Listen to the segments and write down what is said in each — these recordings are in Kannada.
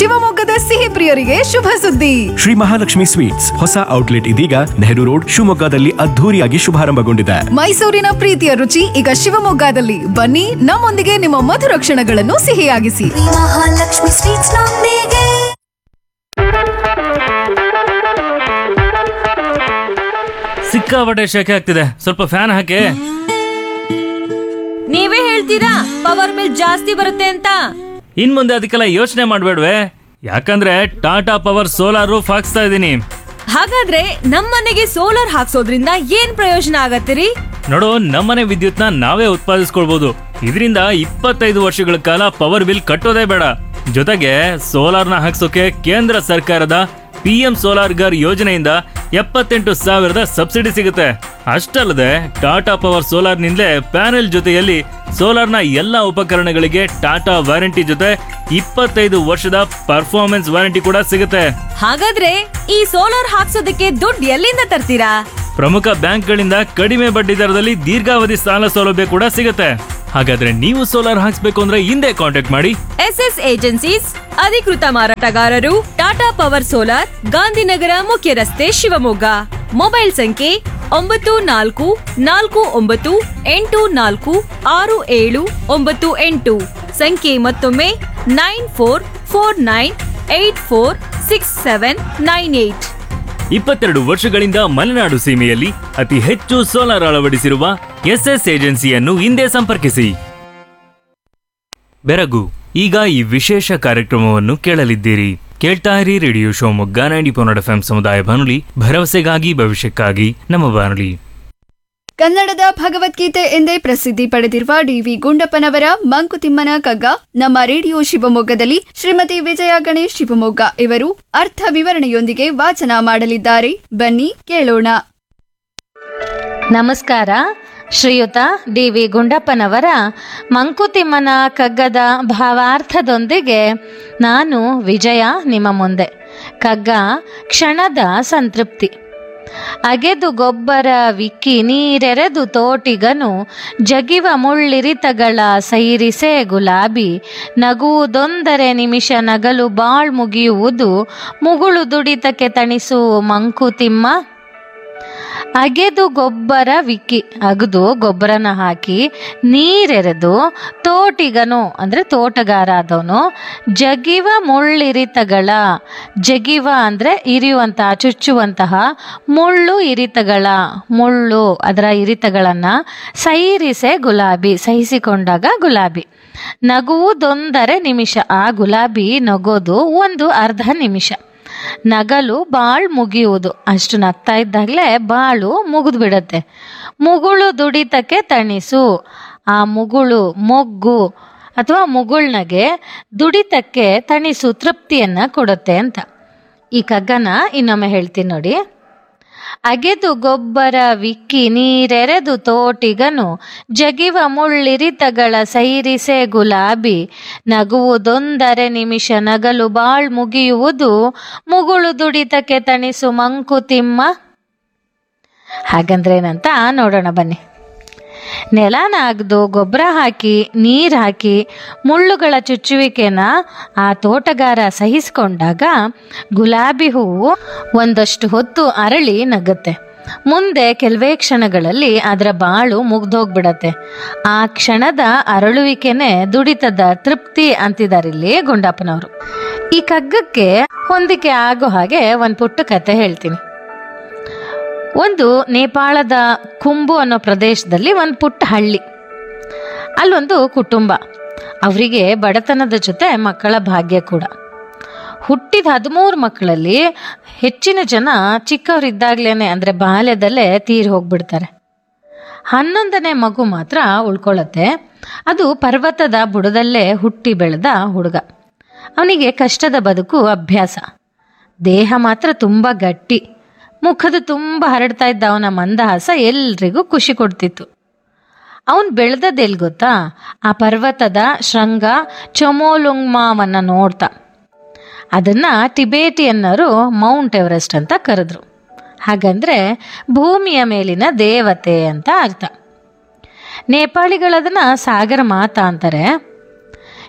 ಶಿವಮೊಗ್ಗದ ಸಿಹಿ ಪ್ರಿಯರಿಗೆ ಶುಭ ಸುದ್ದಿ. ಶ್ರೀ ಮಹಾಲಕ್ಷ್ಮಿ ಸ್ವೀಟ್ಸ್ ಹೊಸ ಔಟ್ಲೆಟ್ ಇದೀಗ ನೆಹರು ರೋಡ್ ಶಿವಮೊಗ್ಗದಲ್ಲಿ ಅದ್ಧೂರಿಯಾಗಿ ಶುಭಾರಂಭಗೊಂಡಿದೆ. ಮೈಸೂರಿನ ಪ್ರೀತಿಯ ರುಚಿ ಈಗ ಶಿವಮೊಗ್ಗದಲ್ಲಿ. ಬನ್ನಿ, ನಮ್ಮೊಂದಿಗೆ ನಿಮ್ಮ ಮಧುರ ಕ್ಷಣಗಳನ್ನು ಸಿಹಿಯಾಗಿಸಿ. ಮಹಾಲಕ್ಷ್ಮಿ ಸ್ವೀಟ್ಸ್ ನೊಂದಿಗೆ. ಸಿಕ್ಕಾಪಟ್ಟೆ ಶೆಕೆ ಆಗ್ತಿದೆ, ಸ್ವಲ್ಪ ಫ್ಯಾನ್ ಹಾಕಿ. ನೀವೇ ಹೇಳ್ತೀರಾ ಪವರ್ ಬಿಲ್ ಜಾಸ್ತಿ ಬರುತ್ತೆ ಅಂತ? ಇನ್ ಮುಂದೆ ಅದಕ್ಕೆಲ್ಲ ಯೋಚನೆ ಮಾಡ್ಬೇಡ್ವೆ, ಯಾಕಂದ್ರೆ ಟಾಟಾ ಪವರ್ ಸೋಲಾರ್ ರೂಫ್ ಹಾಕ್ಸ್ತಾ ಇದ್ದೀನಿ. ಹಾಗಾದ್ರೆ ನಮ್ಮನೆಗೆ ಸೋಲಾರ್ ಹಾಕ್ಸೋದ್ರಿಂದ ಏನ್ ಪ್ರಯೋಜನ ಆಗತ್ತಿರಿ? ನೋಡು, ನಮ್ಮನೆ ವಿದ್ಯುತ್ನ ನಾವೇ ಉತ್ಪಾದಿಸ್ಕೊಳ್ಬಹುದು. ಇದರಿಂದ 25 ವರ್ಷಗಳ ಕಾಲ ಪವರ್ ಬಿಲ್ ಕಟ್ಟೋದೇ ಬೇಡ. ಜೊತೆಗೆ ಸೋಲಾರ್ನ ಹಾಕ್ಸೋಕೆ ಕೇಂದ್ರ ಸರ್ಕಾರದ PM ಸೋಲಾರ್ ಗರ್ ಯೋಜನೆಯಿಂದ 78,000 ಸಬ್ಸಿಡಿ ಸಿಗುತ್ತೆ. ಅಷ್ಟಲ್ಲದೆ ಟಾಟಾ ಪವರ್ ಸೋಲಾರ್ನಿಂದಲೇ ಪ್ಯಾನೆಲ್ ಜೊತೆಯಲ್ಲಿ ಸೋಲಾರ್ನ ಎಲ್ಲಾ ಉಪಕರಣಗಳಿಗೆ ಟಾಟಾ ವಾರಂಟಿ ಜೊತೆ 25 ವರ್ಷದ ಪರ್ಫಾರ್ಮೆನ್ಸ್ ವಾರಂಟಿ ಕೂಡ ಸಿಗುತ್ತೆ. ಹಾಗಾದ್ರೆ ಈ ಸೋಲಾರ್ ಹಾಕ್ಸೋದಕ್ಕೆ ದುಡ್ಡು ಎಲ್ಲಿಂದ ತರ್ತೀರಾ? ಪ್ರಮುಖ ಬ್ಯಾಂಕ್ಗಳಿಂದ ಕಡಿಮೆ ಬಡ್ಡಿ ದರದಲ್ಲಿ ದೀರ್ಘಾವಧಿ ಸಾಲ ಸೌಲಭ್ಯ ಕೂಡ ಸಿಗುತ್ತೆ. ಹಾಗಾದ್ರೆ ನೀವು ಸೋಲಾರ್ ಹಾಕ್ಸ್ಬೇಕು ಅಂದ್ರೆ ಹಿಂದೆ ಕಾಂಟ್ಯಾಕ್ಟ್ ಮಾಡಿ SS ಏಜೆನ್ಸೀಸ್, ಅಧಿಕೃತ ಮಾರಾಟಗಾರರು, ಟಾಟಾ ಪವರ್ ಸೋಲಾರ್, ಗಾಂಧಿನಗರ ಮುಖ್ಯ ರಸ್ತೆ, ಶಿವಮೊಗ್ಗ. ಮೊಬೈಲ್ ಸಂಖ್ಯೆ 9489846798. ಸಂಖ್ಯೆ ಮತ್ತೊಮ್ಮೆ 9449846798. 22 ವರ್ಷಗಳಿಂದ ಮಲೆನಾಡು ಸೀಮೆಯಲ್ಲಿ ಅತಿ ಹೆಚ್ಚು ಸೋಲಾರ್ ಅಳವಡಿಸಿರುವ SS ಏಜೆನ್ಸಿಯನ್ನು ಹಿಂದೆ ಸಂಪರ್ಕಿಸಿ. ಬೆರಗು, ಈಗ ಈ ವಿಶೇಷ ಕಾರ್ಯಕ್ರಮವನ್ನು ಕೇಳಲಿದ್ದೀರಿ. ಕೇಳ್ತಾ ಇರಿ ರೇಡಿಯೋ ಶಿವಮೊಗ್ಗ 90.4 FM ಸಮುದಾಯ ಬಾನುಲಿ, ಭರವಸೆಗಾಗಿ ಭವಿಷ್ಯಕ್ಕಾಗಿ ನಮ್ಮ ಬಾನುಲಿ. ಕನ್ನಡದ ಭಗವದ್ಗೀತೆ ಎಂದೇ ಪ್ರಸಿದ್ಧಿ ಪಡೆದಿರುವ ಡಿ.ವಿ. ಗುಂಡಪ್ಪನವರ ಮಂಕುತಿಮ್ಮನ ಕಗ್ಗ ನಮ್ಮ ರೇಡಿಯೋ ಶಿವಮೊಗ್ಗದಲ್ಲಿ ಶ್ರೀಮತಿ ವಿಜಯ ಗಣೇಶ್ ಶಿವಮೊಗ್ಗ ಇವರು ಅರ್ಥ ವಿವರಣೆಯೊಂದಿಗೆ ವಾಚನ ಮಾಡಲಿದ್ದಾರೆ. ಬನ್ನಿ ಕೇಳೋಣ. ನಮಸ್ಕಾರ. ಶ್ರೀಯುತ ಡಿ.ವಿ. ಗುಂಡಪ್ಪನವರ ಮಂಕುತಿಮ್ಮನ ಕಗ್ಗದ ಭಾವಾರ್ಥದೊಂದಿಗೆ ನಾನು ವಿಜಯ ನಿಮ್ಮ ಮುಂದೆ. ಕಗ್ಗ ಕ್ಷಣದ ಸಂತೃಪ್ತಿ. ಅಗೆದು ಗೊಬ್ಬರ ವಿಕ್ಕಿ ನೀರೆರೆದು ತೋಟಿಗನು ಜಗಿವ ಮುಳ್ಳಿರಿತಗಳ ಸೈರಿಸೆ ಗುಲಾಬಿ ನಗುವುದೊಂದರೆ ನಿಮಿಷ ನಗಲು ಬಾಳ್ ಮುಗಿಯುವುದು ಮುಗುಳು ದುಡಿತಕ್ಕೆ ತಣಿಸು ಮಂಕುತಿಮ್ಮ. ಅಗೆದು ಗೊಬ್ಬರ ವಿಕ್ಕಿ, ಅಗದು ಗೊಬ್ಬರನ ಹಾಕಿ ನೀರೆರೆದು ತೋಟಿಗನು ಅಂದರೆ ತೋಟಗಾರ ಆದವನು ಜಗಿವ ಮುಳ್ಳಿರಿತಗಳ, ಜಗಿವ ಅಂದರೆ ಇರಿಯುವಂತಹ ಚುಚ್ಚುವಂತಹ ಮುಳ್ಳು ಇರಿತಗಳ, ಮುಳ್ಳು ಅದರ ಇರಿತಗಳನ್ನು ಸೈರಿಸೆ ಗುಲಾಬಿ ಸಹಿಸಿಕೊಂಡಾಗ ಗುಲಾಬಿ. ನಗುವುದೊಂದರೆ ನಿಮಿಷ, ಆ ಗುಲಾಬಿ ನಗೋದು ಒಂದು ಅರ್ಧ ನಿಮಿಷ. ನಗಲು ಬಾಳ್ ಮುಗಿಯುವುದು, ಅಷ್ಟು ನಗ್ತಾ ಇದ್ದಾಗಲೇ ಬಾಳು ಮುಗಿದು ಬಿಡತ್ತೆ. ಮುಗುಳು ದುಡಿತಕ್ಕೆ ತಣಿಸು, ಆ ಮುಗುಳು ಮೊಗ್ಗು ಅಥವಾ ಮುಗುಳ್ನಗೆ ದುಡಿತಕ್ಕೆ ತಣಿಸು ತೃಪ್ತಿಯನ್ನ ಕೊಡುತ್ತೆ ಅಂತ. ಈ ಕಗ್ಗನ ಇನ್ನೊಮ್ಮೆ ಹೇಳ್ತೀನಿ ನೋಡಿ. ಅಗೆದು ಗೊಬ್ಬರ ವಿಕ್ಕಿ ನೀರೆರೆದು ತೋಟಿಗನು ಜಗಿವ ಮುಳ್ಳಿರಿತಗಳ ಸೈರಿಸೆ ಗುಲಾಬಿ ನಗುವುದೊಂದರೆ ನಿಮಿಷ ನಗಲು ಬಾಳ್ ಮುಗಿಯುವುದು ಮುಗುಳು ದುಡಿತಕ್ಕೆ ತಣಿಸು ಮಂಕುತಿಮ್ಮ. ಹಾಗಂದ್ರೇನಂತ ನೋಡೋಣ ಬನ್ನಿ. ನೆಲನ ಅಗ್ದು ಗೊಬ್ಬರ ಹಾಕಿ ನೀರು ಹಾಕಿ ಮುಳ್ಳುಗಳ ಚುಚ್ಚುವಿಕೆನ ಆ ತೋಟಗಾರ ಸಹಿಸಿಕೊಂಡಾಗ ಗುಲಾಬಿ ಹೂವು ಒಂದಷ್ಟು ಹೊತ್ತು ಅರಳಿ ನಗುತ್ತೆ. ಮುಂದೆ ಕೆಲವೇ ಕ್ಷಣಗಳಲ್ಲಿ ಅದರ ಬಾಳು ಮುಗ್ದೋಗ್ಬಿಡತ್ತೆ. ಆ ಕ್ಷಣದ ಅರಳುವಿಕೆನೆ ದುಡಿತದ ತೃಪ್ತಿ ಅಂತಿದಾರಿಲ್ಲಿ ಗುಂಡಪ್ಪನವರು. ಈ ಕಗ್ಗಕ್ಕೆ ಹೊಂದಿಕೆ ಆಗೋ ಹಾಗೆ ಒಂದು ಪುಟ್ಟ ಕತೆ ಹೇಳ್ತೀನಿ. ಒಂದು ನೇಪಾಳದ ಕುಂಬು ಅನ್ನೋ ಪ್ರದೇಶದಲ್ಲಿ ಒಂದು ಪುಟ್ಟ ಹಳ್ಳಿ. ಅಲ್ಲೊಂದು ಕುಟುಂಬ. ಅವರಿಗೆ ಬಡತನದ ಜೊತೆ ಮಕ್ಕಳ ಭಾಗ್ಯ ಕೂಡ. ಹುಟ್ಟಿದ 13 ಮಕ್ಕಳಲ್ಲಿ ಹೆಚ್ಚಿನ ಜನ ಚಿಕ್ಕವರಿದ್ದಾಗ್ಲೇನೆ ಅಂದರೆ ಬಾಲ್ಯದಲ್ಲೇ ತೀರಿ ಹೋಗ್ಬಿಡ್ತಾರೆ. 11ನೇ ಮಗು ಮಾತ್ರ ಉಳ್ಕೊಳ್ಳತ್ತೆ. ಅದು ಪರ್ವತದ ಬುಡದಲ್ಲೇ ಹುಟ್ಟಿ ಬೆಳೆದ ಹುಡುಗ. ಅವನಿಗೆ ಕಷ್ಟದ ಬದುಕು ಅಭ್ಯಾಸ. ದೇಹ ಮಾತ್ರ ತುಂಬ ಗಟ್ಟಿ. ಮುಖದ ತುಂಬ ಹರಡ್ತಾ ಇದ್ದ ಅವನ ಮಂದಹಾಸ ಎಲ್ರಿಗೂ ಖುಷಿ ಕೊಡ್ತಿತ್ತು. ಅವನು ಬೆಳೆದದ್ದೆಲ್ಲಿ ಗೊತ್ತಾ? ಆ ಪರ್ವತದ ಶೃಂಗ ಚೊಮೋಲುಂಗ್ಮಾವನ್ನ ನೋಡ್ತಾ. ಅದನ್ನ ಟಿಬೇಟಿಯನ್ನರು ಮೌಂಟ್ ಎವರೆಸ್ಟ್ ಅಂತ ಕರೆದ್ರು. ಹಾಗಂದ್ರೆ ಭೂಮಿಯ ಮೇಲಿನ ದೇವತೆ ಅಂತ ಅರ್ಥ. ನೇಪಾಳಿಗಳದನ್ನ ಸಾಗರ ಮಾತಾ ಅಂತಾರೆ.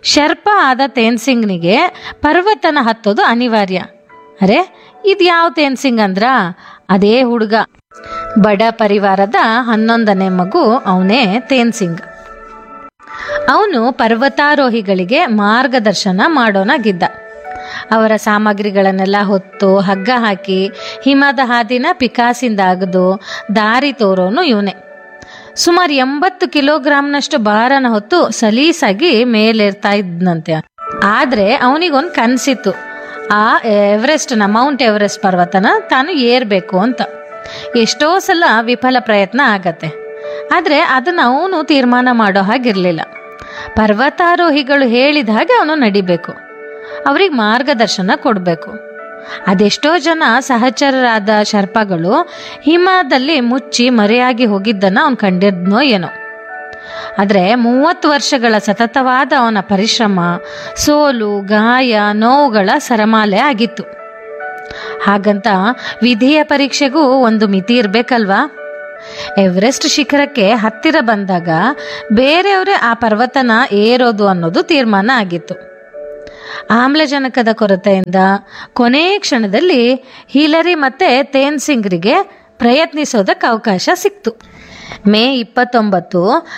ಶರ್ಪ ಆದ ತೇನ್ಸಿಂಗ್ನಿಗೆ ಪರ್ವತನ ಹತ್ತೋದು ಅನಿವಾರ್ಯ. ಅರೆ ಇದು ಯಾವ ತೇನ್ಸಿಂಗ್ ಅಂದ್ರ ಅದೇ ಹುಡುಗ, ಬಡ ಪರಿವಾರದ 11ನೇ ಮಗು ಅವನೇ ತೇನ್ಸಿಂಗ್. ಅವನು ಪರ್ವತಾರೋಹಿಗಳಿಗೆ ಮಾರ್ಗದರ್ಶನ ಮಾಡೋನಾಗಿದ್ದ. ಅವರ ಸಾಮಗ್ರಿಗಳನ್ನೆಲ್ಲ ಹೊತ್ತು ಹಗ್ಗ ಹಾಕಿ ಹಿಮದ ಹಾದಿನ ಪಿಕಾಸಿಂದ ಅಗದು ದಾರಿ ತೋರೋನು ಇವನೇ. ಸುಮಾರು 80 ಕಿಲೋಗ್ರಾಂನಷ್ಟು ಭಾರನ ಹೊತ್ತು ಸಲೀಸಾಗಿ ಮೇಲೇರ್ತಾ ಇದ್ನಂತೆ. ಆದ್ರೆ ಅವನಿಗೊಂದು ಕನಸಿತ್ತು, ಆ ಮೌಂಟ್ ಎವರೆಸ್ಟ್ ಪರ್ವತನ ತಾನು ಏರ್ಬೇಕು ಅಂತ. ಎಷ್ಟೋ ಸಲ ವಿಫಲ ಪ್ರಯತ್ನ ಆಗತ್ತೆ, ಆದ್ರೆ ಅದನ್ನ ಅವನು ತೀರ್ಮಾನ ಮಾಡೋ ಹಾಗಿರ್ಲಿಲ್ಲ. ಪರ್ವತಾರೋಹಿಗಳು ಹೇಳಿದ ಹಾಗೆ ಅವನು ನಡಿಬೇಕು, ಅವ್ರಿಗೆ ಮಾರ್ಗದರ್ಶನ ಕೊಡಬೇಕು. ಅದೆಷ್ಟೋ ಜನ ಸಹಚರರಾದ ಶರ್ಪಗಳು ಹಿಮದಲ್ಲಿ ಮುಚ್ಚಿ ಮರೆಯಾಗಿ ಹೋಗಿದ್ದನ್ನು ಅವನು ಕಂಡಿದ್ನೋ ಏನೋ. ಆದರೆ 30 ವರ್ಷಗಳ ಸತತವಾದ ಅವನ ಪರಿಶ್ರಮ, ಸೋಲು, ಗಾಯ, ನೋವುಗಳ ಸರಮಾಲೆ ಆಗಿತ್ತು. ಹಾಗಂತ ವಿಧಿಯ ಪರೀಕ್ಷೆಗೂ ಒಂದು ಮಿತಿ ಇರಬೇಕಲ್ವಾ? ಎವರೆಸ್ಟ್ ಶಿಖರಕ್ಕೆ ಹತ್ತಿರ ಬಂದಾಗ ಬೇರೆಯವರೇ ಆ ಪರ್ವತನ ಏರೋದು ಅನ್ನೋದು ತೀರ್ಮಾನ ಆಗಿತ್ತು. ಆಮ್ಲಜನಕದ ಕೊರತೆಯಿಂದ ಕೊನೆ ಕ್ಷಣದಲ್ಲಿ ಹಿಲರಿ ಮತ್ತೆ ತೇನ್ಸಿಂಗ್ರಿಗೆ ಪ್ರಯತ್ನಿಸೋದಕ್ಕೆ ಅವಕಾಶ ಸಿಕ್ತು. ಮೇ 29,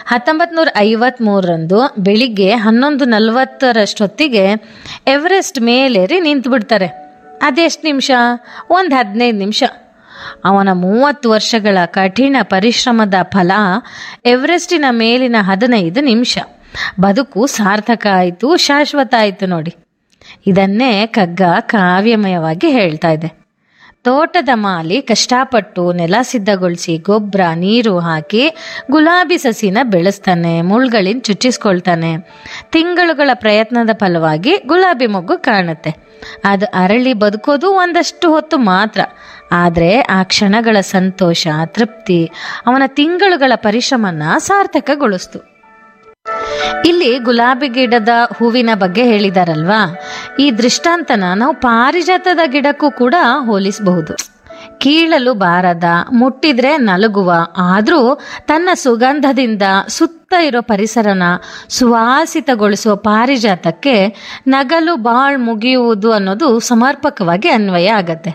1953 ಬೆಳಿಗ್ಗೆ 11:40 ಎವರೆಸ್ಟ್ ಮೇಲೇರಿ ನಿಂತು ಬಿಡ್ತಾರೆ. ಅದೆಷ್ಟು ನಿಮಿಷ? ಒಂದು 15 ನಿಮಿಷ. ಅವನ 30 ವರ್ಷಗಳ ಕಠಿಣ ಪರಿಶ್ರಮದ ಫಲ ಎವರೆಸ್ಟಿನ ಮೇಲಿನ 15 ನಿಮಿಷ. ಬದುಕು ಸಾರ್ಥಕ ಆಯಿತು, ಶಾಶ್ವತ ಆಯಿತು ನೋಡಿ. ಇದನ್ನೇ ಕಗ್ಗ ಕಾವ್ಯಮಯವಾಗಿ ಹೇಳ್ತಾ ಇದೆ. ತೋಟದ ಮಾಲಿ ಕಷ್ಟಪಟ್ಟು ನೆಲ ಸಿದ್ಧಗೊಳಿಸಿ ಗೊಬ್ಬರ ನೀರು ಹಾಕಿ ಗುಲಾಬಿ ಸಸಿನ ಬೆಳೆಸ್ತಾನೆ, ಮುಳ್ಗಳಿಂದ ಚುಚ್ಚಿಸ್ಕೊಳ್ತಾನೆ. ತಿಂಗಳುಗಳ ಪ್ರಯತ್ನದ ಫಲವಾಗಿ ಗುಲಾಬಿ ಮೊಗ್ಗು ಕಾಣುತ್ತೆ. ಅದು ಅರಳಿ ಬದುಕೋದು ಒಂದಷ್ಟು ಹೊತ್ತು ಮಾತ್ರ. ಆದರೆ ಆ ಕ್ಷಣಗಳ ಸಂತೋಷ, ತೃಪ್ತಿ ಅವನ ತಿಂಗಳುಗಳ ಪರಿಶ್ರಮನ ಸಾರ್ಥಕಗೊಳಿಸ್ತು. ಇಲ್ಲಿ ಗುಲಾಬಿ ಗಿಡದ ಹೂವಿನ ಬಗ್ಗೆ ಹೇಳಿದಾರಲ್ವಾ, ಈ ದೃಷ್ಟಾಂತನ ನಾವು ಪಾರಿಜಾತದ ಗಿಡಕ್ಕೂ ಕೂಡ ಹೋಲಿಸಬಹುದು. ಕೀಳಲು ಬಾರದ, ಮುಟ್ಟಿದ್ರೆ ನಲುಗುವ, ಆದರೂ ತನ್ನ ಸುಗಂಧದಿಂದ ಸುತ್ತ ಇರೋ ಪರಿಸರನ ಸುವಾಸಿತಗೊಳಿಸುವ ಪಾರಿಜಾತಕ್ಕೆ ನಗಲು ಬಾಳ್ ಮುಗಿಯುವುದು ಅನ್ನೋದು ಸಮರ್ಪಕವಾಗಿ ಅನ್ವಯ ಆಗತ್ತೆ.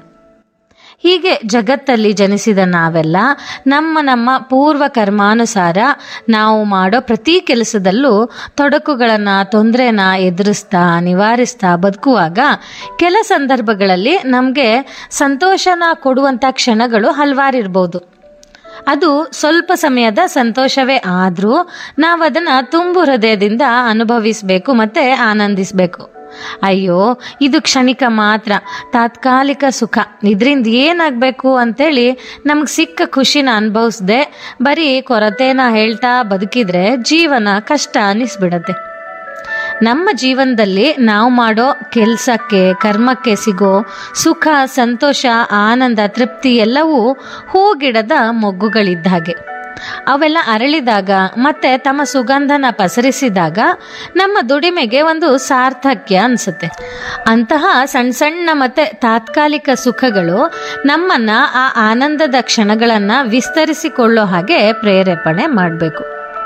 ಹೀಗೆ ಜಗತ್ತಲ್ಲಿ ಜನಿಸಿದ ನಾವೆಲ್ಲ ನಮ್ಮ ಪೂರ್ವ ಕರ್ಮಾನುಸಾರ ನಾವು ಮಾಡೋ ಪ್ರತಿ ಕೆಲಸದಲ್ಲೂ ತೊಡಕುಗಳನ್ನು, ತೊಂದರೆನ ಎದುರಿಸ್ತಾ ನಿವಾರಿಸ್ತಾ ಬದುಕುವಾಗ ಕೆಲ ಸಂದರ್ಭಗಳಲ್ಲಿ ನಮಗೆ ಸಂತೋಷನ ಕೊಡುವಂಥ ಕ್ಷಣಗಳು ಹಲವಾರಿರ್ಬೋದು. ಅದು ಸ್ವಲ್ಪ ಸಮಯದ ಸಂತೋಷವೇ ಆದರೂ ನಾವು ಅದನ್ನು ತುಂಬು ಹೃದಯದಿಂದ ಅನುಭವಿಸಬೇಕು ಮತ್ತು ಆನಂದಿಸಬೇಕು. ಅಯ್ಯೋ ಇದು ಕ್ಷಣಿಕ ಮಾತ್ರ, ತಾತ್ಕಾಲಿಕ ಸುಖ, ಇದರಿಂದ ಏನಾಗಬೇಕು ಅಂತೇಳಿ ನಮ್ಗೆ ಸಿಕ್ಕ ಖುಷಿನ ಅನುಭವಿಸ್ದೆ ಬರೀ ಕೊರತೆನ ಹೇಳ್ತಾ ಬದುಕಿದ್ರೆ ಜೀವನ ಕಷ್ಟ ಅನ್ನಿಸ್ಬಿಡತ್ತೆ. ನಮ್ಮ ಜೀವನದಲ್ಲಿ ನಾವು ಮಾಡೋ ಕೆಲಸಕ್ಕೆ, ಕರ್ಮಕ್ಕೆ ಸಿಗೋ ಸುಖ, ಸಂತೋಷ, ಆನಂದ, ತೃಪ್ತಿ ಎಲ್ಲವೂ ಹೂಗಿಡದ ಮೊಗ್ಗುಗಳಿದ್ದ ಹಾಗೆ. ಅವೆಲ್ಲ ಅರಳಿದಾಗ ಮತ್ತೆ ತಮ್ಮ ಸುಗಂಧನ ಪಸರಿಸಿದಾಗ ನಮ್ಮ ದುಡಿಮೆಗೆ ಒಂದು ಸಾರ್ಥಕ್ಯ ಅನಿಸುತ್ತೆ. ಅಂತಹ ಸಣ್ಣ ಸಣ್ಣ ಮತ್ತೆ ತಾತ್ಕಾಲಿಕ ಸುಖಗಳು ನಮ್ಮನ್ನ ಆ ಆನಂದದ ಕ್ಷಣಗಳನ್ನು ವಿಸ್ತರಿಸಿಕೊಳ್ಳೋ ಹಾಗೆ ಪ್ರೇರೇಪಣೆ ಮಾಡಬೇಕು.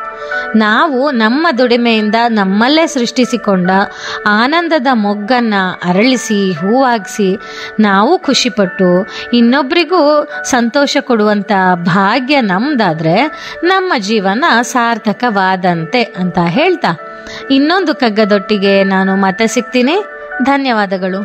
ನಾವು ನಮ್ಮ ದುಡಿಮೆಯಿಂದ ನಮ್ಮಲ್ಲೇ ಸೃಷ್ಟಿಸಿಕೊಂಡ ಆನಂದದ ಮೊಗ್ಗನ್ನು ಅರಳಿಸಿ ಹೂವಾಗಿಸಿ ನಾವು ಖುಷಿಪಟ್ಟು ಇನ್ನೊಬ್ಬರಿಗೂ ಸಂತೋಷ ಕೊಡುವಂಥ ಭಾಗ್ಯ ನಮ್ದಾದ್ರೆ ನಮ್ಮ ಜೀವನ ಸಾರ್ಥಕವಾದಂತೆ ಅಂತ ಹೇಳ್ತಾ ಇನ್ನೊಂದು ಕಗ್ಗದೊಟ್ಟಿಗೆ ನಾನು ಮತ್ತೆ ಸಿಗ್ತೀನಿ. ಧನ್ಯವಾದಗಳು.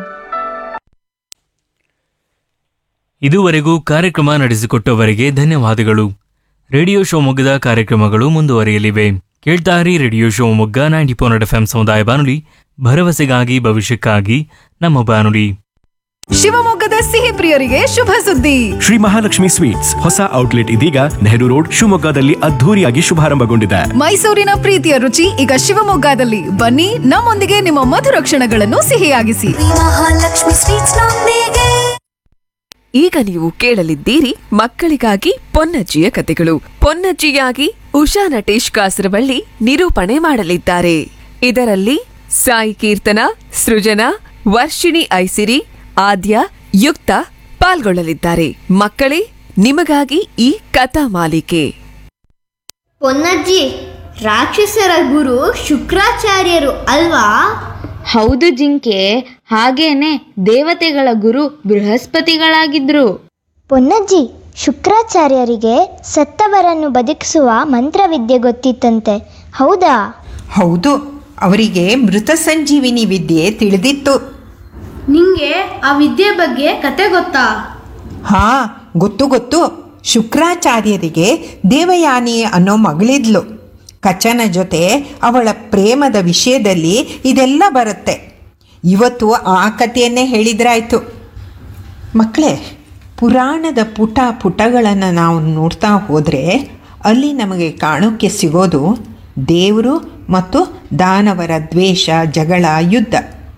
ಇದುವರೆಗೂ ಕಾರ್ಯಕ್ರಮ ನಡೆಸಿಕೊಟ್ಟವರಿಗೆ ಧನ್ಯವಾದಗಳು. ರೇಡಿಯೋ ಶಿವಮೊಗ್ಗದ ಕಾರ್ಯಕ್ರಮಗಳು ಮುಂದುವರಿಯಲಿವೆ. ಕೇಳ್ತಾರಿ ರೇಡಿಯೋ ಶಿವಮೊಗ್ಗ 90.4 FM ಸಮುದಾಯ ಬಾನುಲಿ, ಭರವಸೆಗಾಗಿ ಭವಿಷ್ಯಕ್ಕಾಗಿ ನಮ್ಮ ಬಾನುಲಿ. ಶಿವಮೊಗ್ಗದ ಸಿಹಿ ಪ್ರಿಯರಿಗೆ ಶುಭ ಸುದ್ದಿ. ಶ್ರೀ ಮಹಾಲಕ್ಷ್ಮಿ ಸ್ವೀಟ್ಸ್ ಹೊಸ ಔಟ್ಲೆಟ್ ಇದೀಗ ನೆಹರು ರೋಡ್ ಶಿವಮೊಗ್ಗದಲ್ಲಿ ಅದ್ಧೂರಿಯಾಗಿ ಶುಭಾರಂಭಗೊಂಡಿದೆ. ಮೈಸೂರಿನ ಪ್ರೀತಿಯ ರುಚಿ ಈಗ ಶಿವಮೊಗ್ಗದಲ್ಲಿ. ಬನ್ನಿ, ನಮ್ಮೊಂದಿಗೆ ನಿಮ್ಮ ಮಧುರ ಕ್ಷಣಗಳನ್ನು ಸಿಹಿಯಾಗಿಸಿ. ಮಹಾಲಕ್ಷ್ಮಿ ಸ್ವೀಟ್ಸ್ ನೊಂದಿಗೆ. ಈಗ ನೀವು ಕೇಳಲಿದ್ದೀರಿ ಮಕ್ಕಳಿಗಾಗಿ ಪೊನ್ನಜ್ಜಿಯ ಕಥೆಗಳು. ಪೊನ್ನಜ್ಜಿಯಾಗಿ ಉಷಾ ನಟೇಶ್ ಕಾಸರವಳ್ಳಿ ನಿರೂಪಣೆ ಮಾಡಲಿದ್ದಾರೆ. ಇದರಲ್ಲಿ ಸಾಯಿ ಕೀರ್ತನ, ಸೃಜನಾ, ವರ್ಷಿಣಿ ಐಸಿರಿ, ಆದ್ಯ, ಯುಕ್ತ ಪಾಲ್ಗೊಳ್ಳಲಿದ್ದಾರೆ. ಮಕ್ಕಳೇ, ನಿಮಗಾಗಿ ಈ ಕಥಾ ಮಾಲಿಕೆ. ಪೊನ್ನಜ್ಜಿ, ರಾಕ್ಷಸರ ಗುರು ಶುಕ್ರಾಚಾರ್ಯರು ಅಲ್ವಾ? ಹೌದು ಜಿಂಕೆ, ಹಾಗೇನೆ ದೇವತೆಗಳ ಗುರು ಬೃಹಸ್ಪತಿಗಳಾಗಿದ್ರು. ಪೊನ್ನಜ್ಜಿ, ಶುಕ್ರಾಚಾರ್ಯರಿಗೆ ಸತ್ತವರನ್ನು ಬದುಕಿಸುವ ಮಂತ್ರವಿದ್ಯೆ ಗೊತ್ತಿತ್ತಂತೆ, ಹೌದಾ? ಹೌದು, ಅವರಿಗೆ ಮೃತ ಸಂಜೀವಿನಿ ವಿದ್ಯೆ ತಿಳಿದಿತ್ತು. ನಿಂಗೆ ಆ ವಿದ್ಯೆ ಬಗ್ಗೆ ಕತೆ ಗೊತ್ತಾ? ಹಾ, ಗೊತ್ತು. ಶುಕ್ರಾಚಾರ್ಯರಿಗೆ ದೇವಯಾನಿ ಅನ್ನೋ ಮಗಳಿದ್ಲು. ಕಚನ ಜೊತೆ ಅವಳ ಪ್ರೇಮದ ವಿಷಯದಲ್ಲಿ ಇದೆಲ್ಲ ಬರುತ್ತೆ. ಇವತ್ತು ಆ ಕಥೆಯನ್ನೇ ಹೇಳಿದ್ರಾಯ್ತು. ಮಕ್ಕಳೇ, ಪುರಾಣದ ಪುಟಗಳನ್ನು ನಾವು ನೋಡ್ತಾ ಹೋದರೆ ಅಲ್ಲಿ ನಮಗೆ ಕಾಣೋಕ್ಕೆ ಸಿಗೋದು ದೇವರು ಮತ್ತು ದಾನವರ ದ್ವೇಷ, ಜಗಳ, ಯುದ್ಧ.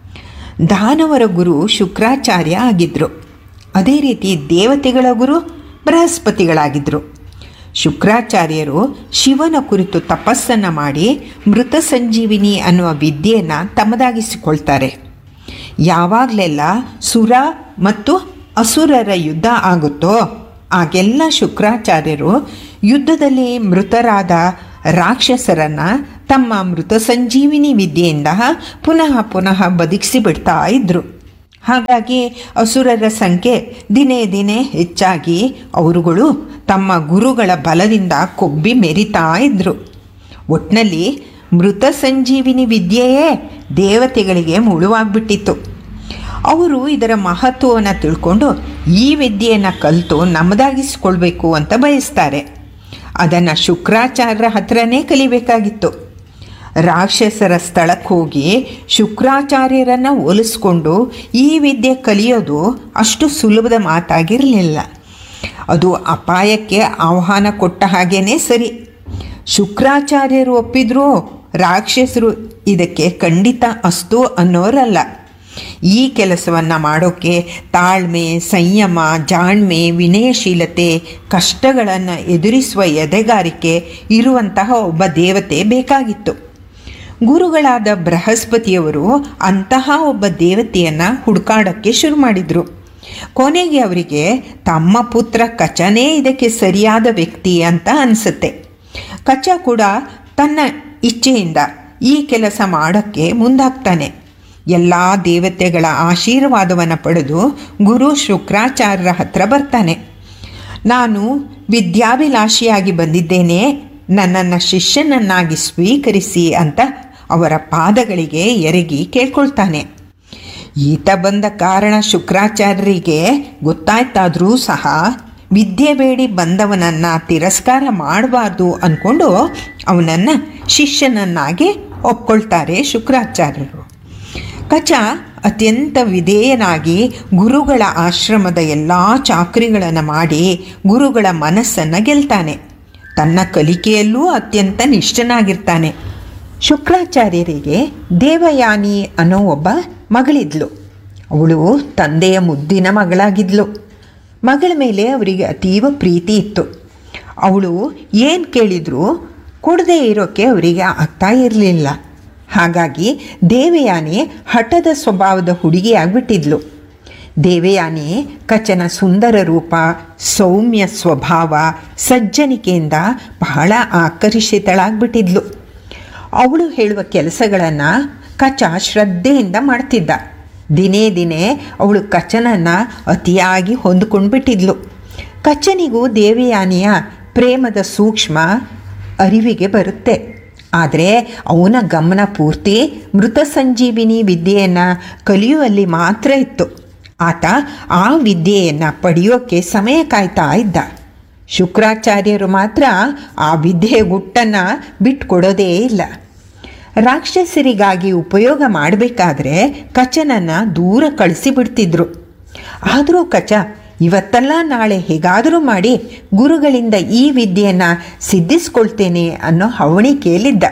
ದಾನವರ ಗುರು ಶುಕ್ರಾಚಾರ್ಯ ಆಗಿದ್ದರು. ಅದೇ ರೀತಿ ದೇವತೆಗಳ ಗುರು ಬೃಹಸ್ಪತಿಗಳಾಗಿದ್ದರು. ಶುಕ್ರಾಚಾರ್ಯರು ಶಿವನ ಕುರಿತು ತಪಸ್ಸನ್ನು ಮಾಡಿ ಮೃತ ಸಂಜೀವಿನಿ ಅನ್ನುವ ವಿದ್ಯೆಯನ್ನು ತಮ್ಮದಾಗಿಸಿಕೊಳ್ತಾರೆ. ಯಾವಾಗಲೆಲ್ಲ ಸುರ ಮತ್ತು ಅಸುರರ ಯುದ್ಧ ಆಗುತ್ತೋ ಆಗೆಲ್ಲ ಶುಕ್ರಾಚಾರ್ಯರು ಯುದ್ಧದಲ್ಲಿ ಮೃತರಾದ ರಾಕ್ಷಸರನ್ನು ತಮ್ಮ ಮೃತ ಸಂಜೀವಿನಿ ವಿದ್ಯೆಯಿಂದ ಪುನಃ ಪುನಃ ಬದುಕಿಸಿಬಿಡ್ತಾ ಇದ್ದರು. ಹಾಗಾಗಿ ಅಸುರರ ಸಂಖ್ಯೆ ದಿನೇ ದಿನೇ ಹೆಚ್ಚಾಗಿ ಅವರುಗಳು ತಮ್ಮ ಗುರುಗಳ ಬಲದಿಂದ ಕೊಬ್ಬಿ ಮೆರಿತಾ ಇದ್ದರು. ಒಟ್ಟಿನಲ್ಲಿ ಮೃತ ಸಂಜೀವಿನಿ ವಿದ್ಯೆಯೇ ದೇವತೆಗಳಿಗೆ ಮುಳುವಾಗ್ಬಿಟ್ಟಿತ್ತು. ಅವರು ಇದರ ಮಹತ್ವವನ್ನು ತಿಳ್ಕೊಂಡು ಈ ವಿದ್ಯೆಯನ್ನು ಕಲಿತು ನಮ್ಮದಾಗಿಸ್ಕೊಳ್ಬೇಕು ಅಂತ ಬಯಸ್ತಾರೆ. ಅದನ್ನು ಶುಕ್ರಾಚಾರ್ಯರ ಹತ್ರನೇ ಕಲಿಬೇಕಾಗಿತ್ತು. ರಾಕ್ಷಸರ ಸ್ಥಳಕ್ಕೆ ಹೋಗಿ ಶುಕ್ರಾಚಾರ್ಯರನ್ನು ಹೋಲಿಸ್ಕೊಂಡು ಈ ವಿದ್ಯೆ ಕಲಿಯೋದು ಅಷ್ಟು ಸುಲಭದ ಮಾತಾಗಿರಲಿಲ್ಲ. ಅದು ಅಪಾಯಕ್ಕೆ ಆಹ್ವಾನ ಕೊಟ್ಟ ಹಾಗೇ ಸರಿ. ಶುಕ್ರಾಚಾರ್ಯರು ಒಪ್ಪಿದ್ರೂ ರಾಕ್ಷಸರು ಇದಕ್ಕೆ ಖಂಡಿತ ಅಸ್ತು ಅನ್ನೋರಲ್ಲ. ಈ ಕೆಲಸವನ್ನು ಮಾಡೋಕ್ಕೆ ತಾಳ್ಮೆ, ಸಂಯಮ, ಜಾಣ್ಮೆ, ವಿನಯಶೀಲತೆ, ಕಷ್ಟಗಳನ್ನು ಎದುರಿಸುವ ಎದೆಗಾರಿಕೆ ಇರುವಂತಹ ಒಬ್ಬ ದೇವತೆ ಬೇಕಾಗಿತ್ತು. ಗುರುಗಳಾದ ಬೃಹಸ್ಪತಿಯವರು ಅಂತಹ ಒಬ್ಬ ದೇವತೆಯನ್ನು ಹುಡುಕಾಡೋಕ್ಕೆ ಶುರು ಮಾಡಿದರು. ಕೊನೆಗೆ ಅವರಿಗೆ ತಮ್ಮ ಪುತ್ರ ಕಚನೇ ಇದಕ್ಕೆ ಸರಿಯಾದ ವ್ಯಕ್ತಿ ಅಂತ ಅನಿಸುತ್ತೆ. ಕಚ ಕೂಡ ತನ್ನ ಇಚ್ಛೆಯಿಂದ ಈ ಕೆಲಸ ಮಾಡೋಕ್ಕೆ ಮುಂದಾಗ್ತಾನೆ. ಎಲ್ಲ ದೇವತೆಗಳ ಆಶೀರ್ವಾದವನ್ನು ಪಡೆದು ಗುರು ಶುಕ್ರಾಚಾರ್ಯರ ಹತ್ರ ಬರ್ತಾನೆ. ನಾನು ವಿದ್ಯಾಭಿಲಾಷಿಯಾಗಿ ಬಂದಿದ್ದೇನೆ, ನನ್ನನ್ನು ಶಿಷ್ಯನನ್ನಾಗಿ ಸ್ವೀಕರಿಸಿ ಅಂತ ಅವರ ಪಾದಗಳಿಗೆ ಎರಗಿ ಕೇಳ್ಕೊಳ್ತಾನೆ. ಈತ ಬಂದ ಕಾರಣ ಶುಕ್ರಾಚಾರ್ಯರಿಗೆ ಗೊತ್ತಾಯ್ತಾದರೂ ಸಹ ವಿದ್ಯೆ ಬೇಡಿ ಬಂದವನನ್ನು ತಿರಸ್ಕಾರ ಮಾಡಬಾರ್ದು ಅಂದ್ಕೊಂಡು ಅವನನ್ನು ಶಿಷ್ಯನನ್ನಾಗಿ ಒಪ್ಕೊಳ್ತಾರೆ ಶುಕ್ರಾಚಾರ್ಯರು. ಕಚ ಅತ್ಯಂತ ವಿಧೇಯನಾಗಿ ಗುರುಗಳ ಆಶ್ರಮದ ಎಲ್ಲ ಚಾಕ್ರಿಗಳನ್ನು ಮಾಡಿ ಗುರುಗಳ ಮನಸ್ಸನ್ನು ಗೆಲ್ತಾನೆ. ತನ್ನ ಕಲಿಕೆಯಲ್ಲೂ ಅತ್ಯಂತ ನಿಷ್ಠನಾಗಿರ್ತಾನೆ. ಶುಕ್ರಾಚಾರ್ಯರಿಗೆ ದೇವಯಾನಿ ಅನ್ನೋ ಒಬ್ಬ ಮಗಳಿದ್ಲು. ಅವಳು ತಂದೆಯ ಮುದ್ದಿನ ಮಗಳಾಗಿದ್ಲು. ಮಗಳ ಮೇಲೆ ಅವರಿಗೆ ಅತೀವ ಪ್ರೀತಿ ಇತ್ತು. ಅವಳು ಏನು ಕೇಳಿದರೂ ಕೊಡದೇ ಇರೋಕ್ಕೆ ಅವರಿಗೆ ಆಗ್ತಾ ಇರಲಿಲ್ಲ. ಹಾಗಾಗಿ ದೇವಯಾನಿ ಹಠದ ಸ್ವಭಾವದ ಹುಡುಗಿಯಾಗ್ಬಿಟ್ಟಿದ್ಲು. ದೇವಯಾನಿ ಕಚನ ಸುಂದರ ರೂಪ, ಸೌಮ್ಯ ಸ್ವಭಾವ, ಸಜ್ಜನಿಕೆಯಿಂದ ಬಹಳ ಆಕರ್ಷಿತಳಾಗ್ಬಿಟ್ಟಿದ್ಲು. ಅವಳು ಹೇಳುವ ಕೆಲಸಗಳನ್ನು ಕಚ ಶ್ರದ್ಧೆಯಿಂದ ಮಾಡ್ತಿದ್ದ. ದಿನೇ ದಿನೇ ಅವಳು ಕಚನನ್ನು ಅತಿಯಾಗಿ ಹೊಂದ್ಕೊಂಡ್ಬಿಟ್ಟಿದ್ಲು. ಕಚನಿಗೂ ದೇವಯಾನಿಯ ಪ್ರೇಮದ ಸೂಕ್ಷ್ಮ ಅರಿವಿಗೆ ಬರುತ್ತೆ. ಆದರೆ ಅವನ ಗಮನ ಪೂರ್ತಿ ಮೃತ ಸಂಜೀವಿನಿ ವಿದ್ಯೆಯನ್ನು ಕಲಿಯುವಲ್ಲಿ ಮಾತ್ರ ಇತ್ತು. ಆತ ಆ ವಿದ್ಯೆಯನ್ನು ಪಡೆಯೋಕ್ಕೆ ಸಮಯ ಕಾಯ್ತಾ ಇದ್ದ. ಶುಕ್ರಾಚಾರ್ಯರು ಮಾತ್ರ ಆ ವಿದ್ಯೆಯ ಗುಟ್ಟನ್ನು ಬಿಟ್ಕೊಡೋದೇ ಇಲ್ಲ. ರಾಕ್ಷಸರಿಗಾಗಿ ಉಪಯೋಗ ಮಾಡಬೇಕಾದ್ರೆ ಕಚನನ್ನು ದೂರ ಕಳಿಸಿಬಿಡ್ತಿದ್ರು. ಆದರೂ ಕಚ ಇವತ್ತಲ್ಲ ನಾಳೆ ಹೇಗಾದರೂ ಮಾಡಿ ಗುರುಗಳಿಂದ ಈ ವಿದ್ಯೆಯನ್ನು ಸಿದ್ಧಿಸ್ಕೊಳ್ತೇನೆ ಅನ್ನೋ ಹವಣಿಕೆಯಲ್ಲಿದ್ದ.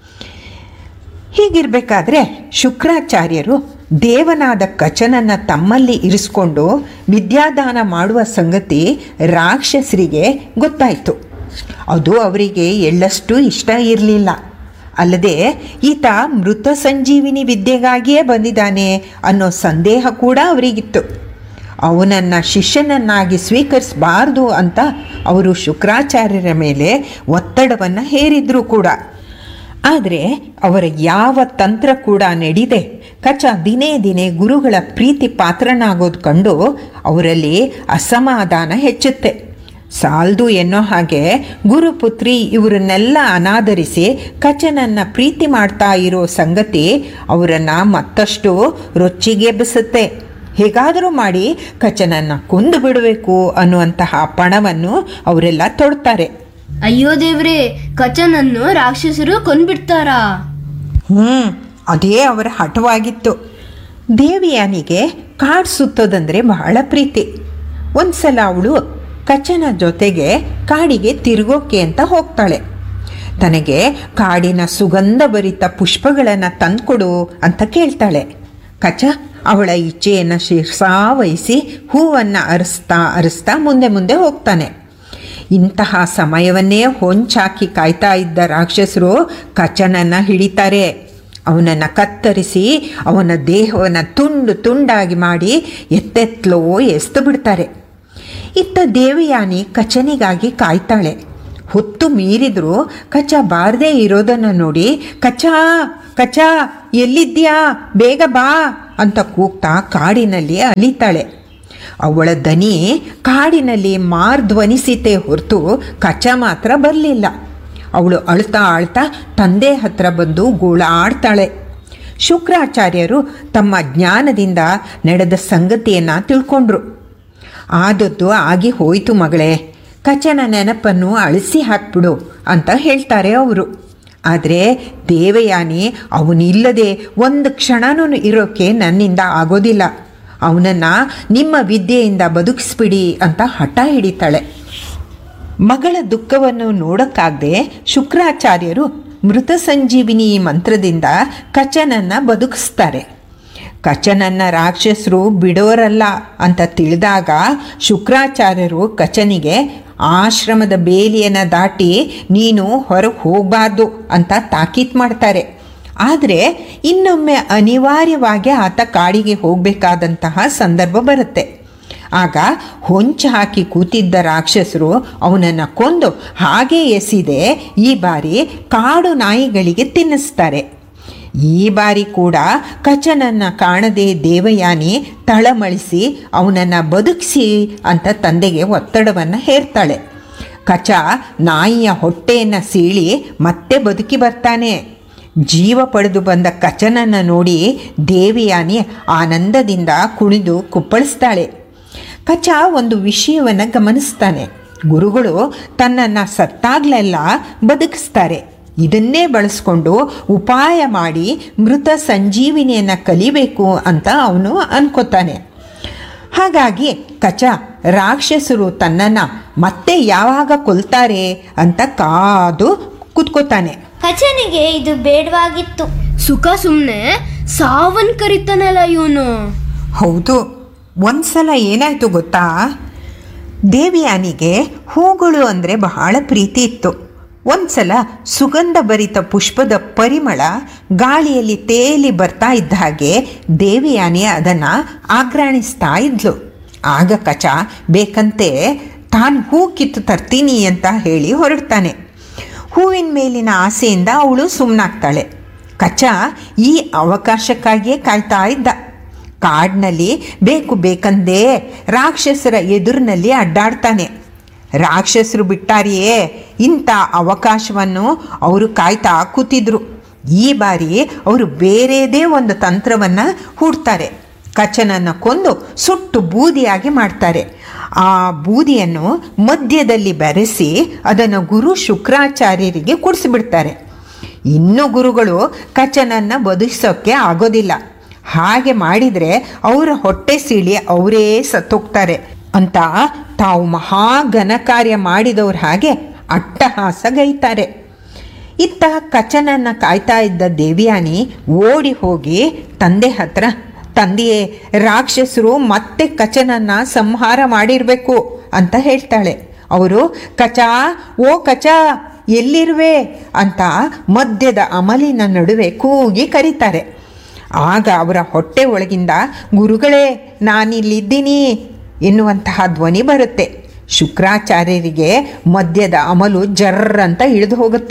ಹೀಗಿರಬೇಕಾದ್ರೆ ಶುಕ್ರಾಚಾರ್ಯರು ದೇವನಾದ ಕಚನನ್ನು ತಮ್ಮಲ್ಲಿ ಇರಿಸ್ಕೊಂಡು ವಿದ್ಯಾದಾನ ಮಾಡುವ ಸಂಗತಿ ರಾಕ್ಷಸರಿಗೆ ಗೊತ್ತಾಯಿತು. ಅದು ಅವರಿಗೆ ಎಳ್ಳಷ್ಟು ಇಷ್ಟ ಇರಲಿಲ್ಲ. ಅಲ್ಲದೆ ಈತ ಮೃತ ಸಂಜೀವಿನಿ ವಿದ್ಯೆಗಾಗಿಯೇ ಬಂದಿದ್ದಾನೆ ಅನ್ನೋ ಸಂದೇಹ ಕೂಡ ಅವರಿಗಿತ್ತು. ಅವನನ್ನು ಶಿಷ್ಯನನ್ನಾಗಿ ಸ್ವೀಕರಿಸಬಾರ್ದು ಅಂತ ಅವರು ಶುಕ್ರಾಚಾರ್ಯರ ಮೇಲೆ ಒತ್ತಡವನ್ನು ಹೇರಿದ್ರು ಕೂಡ. ಆದರೆ ಅವರ ಯಾವ ತಂತ್ರ ಕೂಡ ನಡೆದೆ ಕಚ ದಿನೇ ದಿನೇ ಗುರುಗಳ ಪ್ರೀತಿ ಪಾತ್ರನಾಗೋದು ಕಂಡು ಅವರಲ್ಲಿ ಅಸಮಾಧಾನ ಹೆಚ್ಚುತ್ತೆ. ಸಾಲ್ದು ಎನ್ನೋ ಹಾಗೆ ಗುರುಪುತ್ರಿ ಇವರನ್ನೆಲ್ಲ ಅನಾದರಿಸಿ ಕಚನನ್ನು ಪ್ರೀತಿ ಮಾಡ್ತಾ ಇರೋ ಸಂಗತಿ ಅವರನ್ನು ಮತ್ತಷ್ಟು ರೊಚ್ಚಿಗೆಬ್ಬಿಸುತ್ತೆ. ಹೇಗಾದರೂ ಮಾಡಿ ಕಚನನ್ನು ಕೊಂದು ಬಿಡಬೇಕು ಅನ್ನುವಂತಹ ಪಣವನ್ನು ಅವರೆಲ್ಲ ತೊಡ್ತಾರೆ. ಅಯ್ಯೋ ದೇವ್ರೇ, ಕಚನನ್ನು ರಾಕ್ಷಸರು ಕೊಂದ್ಬಿಡ್ತಾರಾ? ಅದೇ ಅವರ ಹಠವಾಗಿತ್ತು. ದೇವಿಯಾನಿಗೆ ಕಾಡು ಸುತ್ತೋದಂದರೆ ಬಹಳ ಪ್ರೀತಿ. ಒಂದ್ಸಲ ಅವಳು ಕಚನ ಜೊತೆಗೆ ಕಾಡಿಗೆ ತಿರುಗೋಕೆ ಅಂತ ಹೋಗ್ತಾಳೆ. ತನಗೆ ಕಾಡಿನ ಸುಗಂಧಭರಿತ ಪುಷ್ಪಗಳನ್ನು ತಂದುಕೊಡು ಅಂತ ಕೇಳ್ತಾಳೆ. ಕಚ ಅವಳ ಇಚ್ಛೆಯನ್ನು ಶಿರಸಾವಹಿಸಿ ಹೂವನ್ನು ಅರಸ್ತಾ ಮುಂದೆ ಮುಂದೆ ಹೋಗ್ತಾನೆ. ಇಂತಹ ಸಮಯವನ್ನೇ ಹೊಂಚಾಕಿ ಕಾಯ್ತಾ ಇದ್ದ ರಾಕ್ಷಸರು ಕಚನನ್ನು ಹಿಡಿತಾರೆ. ಅವನನ್ನು ಕತ್ತರಿಸಿ ಅವನ ದೇಹವನ್ನು ತುಂಡು ತುಂಡಾಗಿ ಮಾಡಿ ಎತ್ತೆತ್ಲೋ ಎಸ್ದು ಬಿಡ್ತಾರೆ. ಇತ್ತ ದೇವಯಾನಿ ಕಚನಿಗಾಗಿ ಕಾಯ್ತಾಳೆ. ಹೊತ್ತು ಮೀರಿದ್ರು ಕಚ ಬಾರದೇ ಇರೋದನ್ನು ನೋಡಿ ಕಚಾ ಕಚಾ ಎಲ್ಲಿದ್ಯಾ, ಬೇಗ ಬಾ ಅಂತ ಕೂಗ್ತಾ ಕಾಡಿನಲ್ಲಿ ಅಲಿತಾಳೆ. ಅವಳ ದನಿ ಕಾಡಿನಲ್ಲಿ ಮಾರ್ಧ್ವನಿಸಿತೇ ಹೊರತು ಕಚ ಮಾತ್ರ ಬರಲಿಲ್ಲ. ಅವಳು ಅಳ್ತಾ ತಂದೆ ಹತ್ರ ಬಂದು ಗೋಳಾಡ್ತಾಳೆ. ಶುಕ್ರಾಚಾರ್ಯರು ತಮ್ಮ ಜ್ಞಾನದಿಂದ ನಡೆದ ಸಂಗತಿಯನ್ನು ತಿಳ್ಕೊಂಡ್ರು. ಆದದ್ದು ಆಗಿ ಹೋಯಿತು ಮಗಳೇ, ಕಚನ ನೆನಪನ್ನು ಅಳಿಸಿ ಹಾಕ್ಬಿಡು ಅಂತ ಹೇಳ್ತಾರೆ ಅವರು. ಆದರೆ ದೇವಯಾನಿ ಅವನಿಲ್ಲದೆ ಒಂದು ಕ್ಷಣನೂ ಇರೋಕ್ಕೆ ನನ್ನಿಂದ ಆಗೋದಿಲ್ಲ, ಅವನನ್ನು ನಿಮ್ಮ ವಿದ್ಯೆಯಿಂದ ಬದುಕಿಸ್ಬಿಡಿ ಅಂತ ಹಠ ಹಿಡಿತಾಳೆ. ಮಗಳ ದುಃಖವನ್ನು ನೋಡೋಕ್ಕಾಗದೆ ಶುಕ್ರಾಚಾರ್ಯರು ಮೃತ ಸಂಜೀವಿನಿ ಮಂತ್ರದಿಂದ ಕಚನನ್ನು ಬದುಕಿಸ್ತಾರೆ. ಕಚನನ್ನು ರಾಕ್ಷಸರು ಬಿಡೋರಲ್ಲ ಅಂತ ತಿಳಿದಾಗ ಶುಕ್ರಾಚಾರ್ಯರು ಕಚನಿಗೆ ಆಶ್ರಮದ ಬೇಲಿಯನ್ನು ದಾಟಿ ನೀನು ಹೊರಗೆ ಹೋಗಬಾರ್ದು ಅಂತ ತಾಕೀತು ಮಾಡ್ತಾರೆ. ಆದರೆ ಇನ್ನೊಮ್ಮೆ ಅನಿವಾರ್ಯವಾಗಿ ಆತ ಕಾಡಿಗೆ ಹೋಗಬೇಕಾದಂತಹ ಸಂದರ್ಭ ಬರುತ್ತೆ. ಆಗ ಹೊಂಚು ಹಾಕಿ ಕೂತಿದ್ದ ರಾಕ್ಷಸರು ಅವನನ್ನು ಕೊಂದು ಹಾಗೇ ಎಸಿದೆ ಈ ಬಾರಿ ಕಾಡು ನಾಯಿಗಳಿಗೆ ತಿನ್ನಿಸ್ತಾರೆ. ಈ ಬಾರಿ ಕೂಡ ಕಚನನ್ನು ಕಾಣದೆ ದೇವಯಾನಿ ತಳಮಳಿಸಿ ಅವನನ್ನು ಬದುಕಿಸಿ ಅಂತ ತಂದೆಗೆ ಒತ್ತಡವನ್ನು ಹೇರ್ತಾಳೆ. ಕಚ ನಾಯಿಯ ಹೊಟ್ಟೆಯನ್ನು ಸೀಳಿ ಮತ್ತೆ ಬದುಕಿ ಬರ್ತಾನೆ. ಜೀವ ಪಡೆದು ಬಂದ ಕಚನನ್ನು ನೋಡಿ ದೇವಯಾನಿ ಆನಂದದಿಂದ ಕುಣಿದು ಕುಪ್ಪಳಿಸ್ತಾಳೆ. ಕಚ ಒಂದು ವಿಷಯವನ್ನು ಗಮನಿಸ್ತಾನೆ. ಗುರುಗಳು ತನ್ನನ್ನು ಸತ್ತಾಗ್ಲೆಲ್ಲ ಬದುಕಿಸ್ತಾರೆ. ಇದನ್ನೇ ಬಳಸ್ಕೊಂಡು ಉಪಾಯ ಮಾಡಿ ಮೃತ ಸಂಜೀವಿನಿಯನ್ನು ಕಲಿಬೇಕು ಅಂತ ಅವನು ಅನ್ಕೋತಾನೆ. ಹಾಗಾಗಿ ಕಚ ರಾಕ್ಷಸರು ತನ್ನನ್ನು ಮತ್ತೆ ಯಾವಾಗ ಕೊಲ್ತಾರೆ ಅಂತ ಕಾದು ಕೂತ್ಕೋತಾನೆ. ಕಚನಿಗೆ ಇದು ಬೇಡವಾಗಿತ್ತು. ಸುಖ ಸುಮ್ಮನೆ ಸಾವನ್ ಕರಿತಾನಲ್ಲ ಇವನು. ಹೌದು, ಒಂದ್ಸಲ ಏನಾಯಿತು ಗೊತ್ತಾ, ದೇವಯಾನಿಗೆ ಹೂಗಳು ಅಂದರೆ ಬಹಳ ಪ್ರೀತಿ ಇತ್ತು. ಒಂದ್ಸಲ ಸುಗಂಧಭರಿತ ಪುಷ್ಪದ ಪರಿಮಳ ಗಾಳಿಯಲ್ಲಿ ತೇಲಿ ಬರ್ತಾ ಇದ್ದ ಹಾಗೆ ದೇವಯಾನಿ ಅದನ್ನು ಆಘ್ರಾಣಿಸ್ತಾ ಇದ್ಲು. ಆಗ ಕಚ ಬೇಕಂತೆ ತಾನು ಹೂ ಕಿತ್ತು ತರ್ತೀನಿ ಅಂತ ಹೇಳಿ ಹೊರಡ್ತಾನೆ. ಹೂವಿನ ಮೇಲಿನ ಆಸೆಯಿಂದ ಅವಳು ಸುಮ್ಮನಾಗ್ತಾಳೆ. ಕಚ ಈ ಅವಕಾಶಕ್ಕಾಗಿಯೇ ಕಾಯ್ತಾ ಇದ್ದ. ಕಾಡಿನಲ್ಲಿ ಬೇಕಂದೇ ರಾಕ್ಷಸರ ಎದುರಿನಲ್ಲಿ ಅಡ್ಡಾಡ್ತಾನೆ. ರಾಕ್ಷಸರು ಬಿಟ್ಟಾರಿಯೇ ಇಂಥ ಅವಕಾಶವನ್ನು ಅವರು ಕಾಯ್ತಾ ಕೂತಿದ್ರು. ಈ ಬಾರಿ ಅವರು ಬೇರೆದೇ ಒಂದು ತಂತ್ರವನ್ನು ಹೂಡ್ತಾರೆ. ಕಚನನ್ನು ಕೊಂದು ಸುಟ್ಟು ಬೂದಿಯಾಗಿ ಮಾಡ್ತಾರೆ. ಆ ಬೂದಿಯನ್ನು ಮಧ್ಯದಲ್ಲಿ ಬೆರೆಸಿ ಅದನ್ನು ಗುರು ಶುಕ್ರಾಚಾರ್ಯರಿಗೆ ಕುಡಿಸಿಬಿಡ್ತಾರೆ. ಇನ್ನು ಗುರುಗಳು ಕಚನನ್ನು ಬದುಕಿಸೋಕ್ಕೆ ಆಗೋದಿಲ್ಲ. ಹಾಗೆ ಮಾಡಿದರೆ ಅವರ ಹೊಟ್ಟೆ ಸೀಳಿ ಅವರೇ ಸತ್ತೋಗ್ತಾರೆ ಅಂತ ತಾವು ಮಹಾ ಘನ ಕಾರ್ಯ ಮಾಡಿದವ್ರ ಹಾಗೆ ಅಟ್ಟಹಾಸಗೈತಾರೆ. ಇತ್ತ ಕಚನನ್ನು ಕಾಯ್ತಾ ಇದ್ದ ದೇವಯಾನಿ ಓಡಿ ಹೋಗಿ ತಂದೆ ಹತ್ರ, ತಂದೆಯೇ, ರಾಕ್ಷಸರು ಮತ್ತೆ ಕಚನನ್ನು ಸಂಹಾರ ಮಾಡಿರಬೇಕು ಅಂತ ಹೇಳ್ತಾಳೆ. ಅವರು ಕಚಾ, ಓ ಕಚಾ ಎಲ್ಲಿರುವೆ ಅಂತ ಮಧ್ಯದ ಅಮಲಿನ ನಡುವೆ ಕೂಗಿ ಕರೀತಾರೆ. ಆಗ ಅವರ ಹೊಟ್ಟೆ ಒಳಗಿಂದ ಗುರುಗಳೇ ನಾನಿಲ್ಲಿದ್ದೀನಿ ಎನ್ನುವಂತಹ ಧ್ವನಿ ಬರುತ್ತೆ. ಶುಕ್ರಾಚಾರ್ಯರಿಗೆ ಮಧ್ಯದ ಅಮಲು ಜರ್ರಂತ ಇಳಿದು ಹೋಗುತ್ತೆ.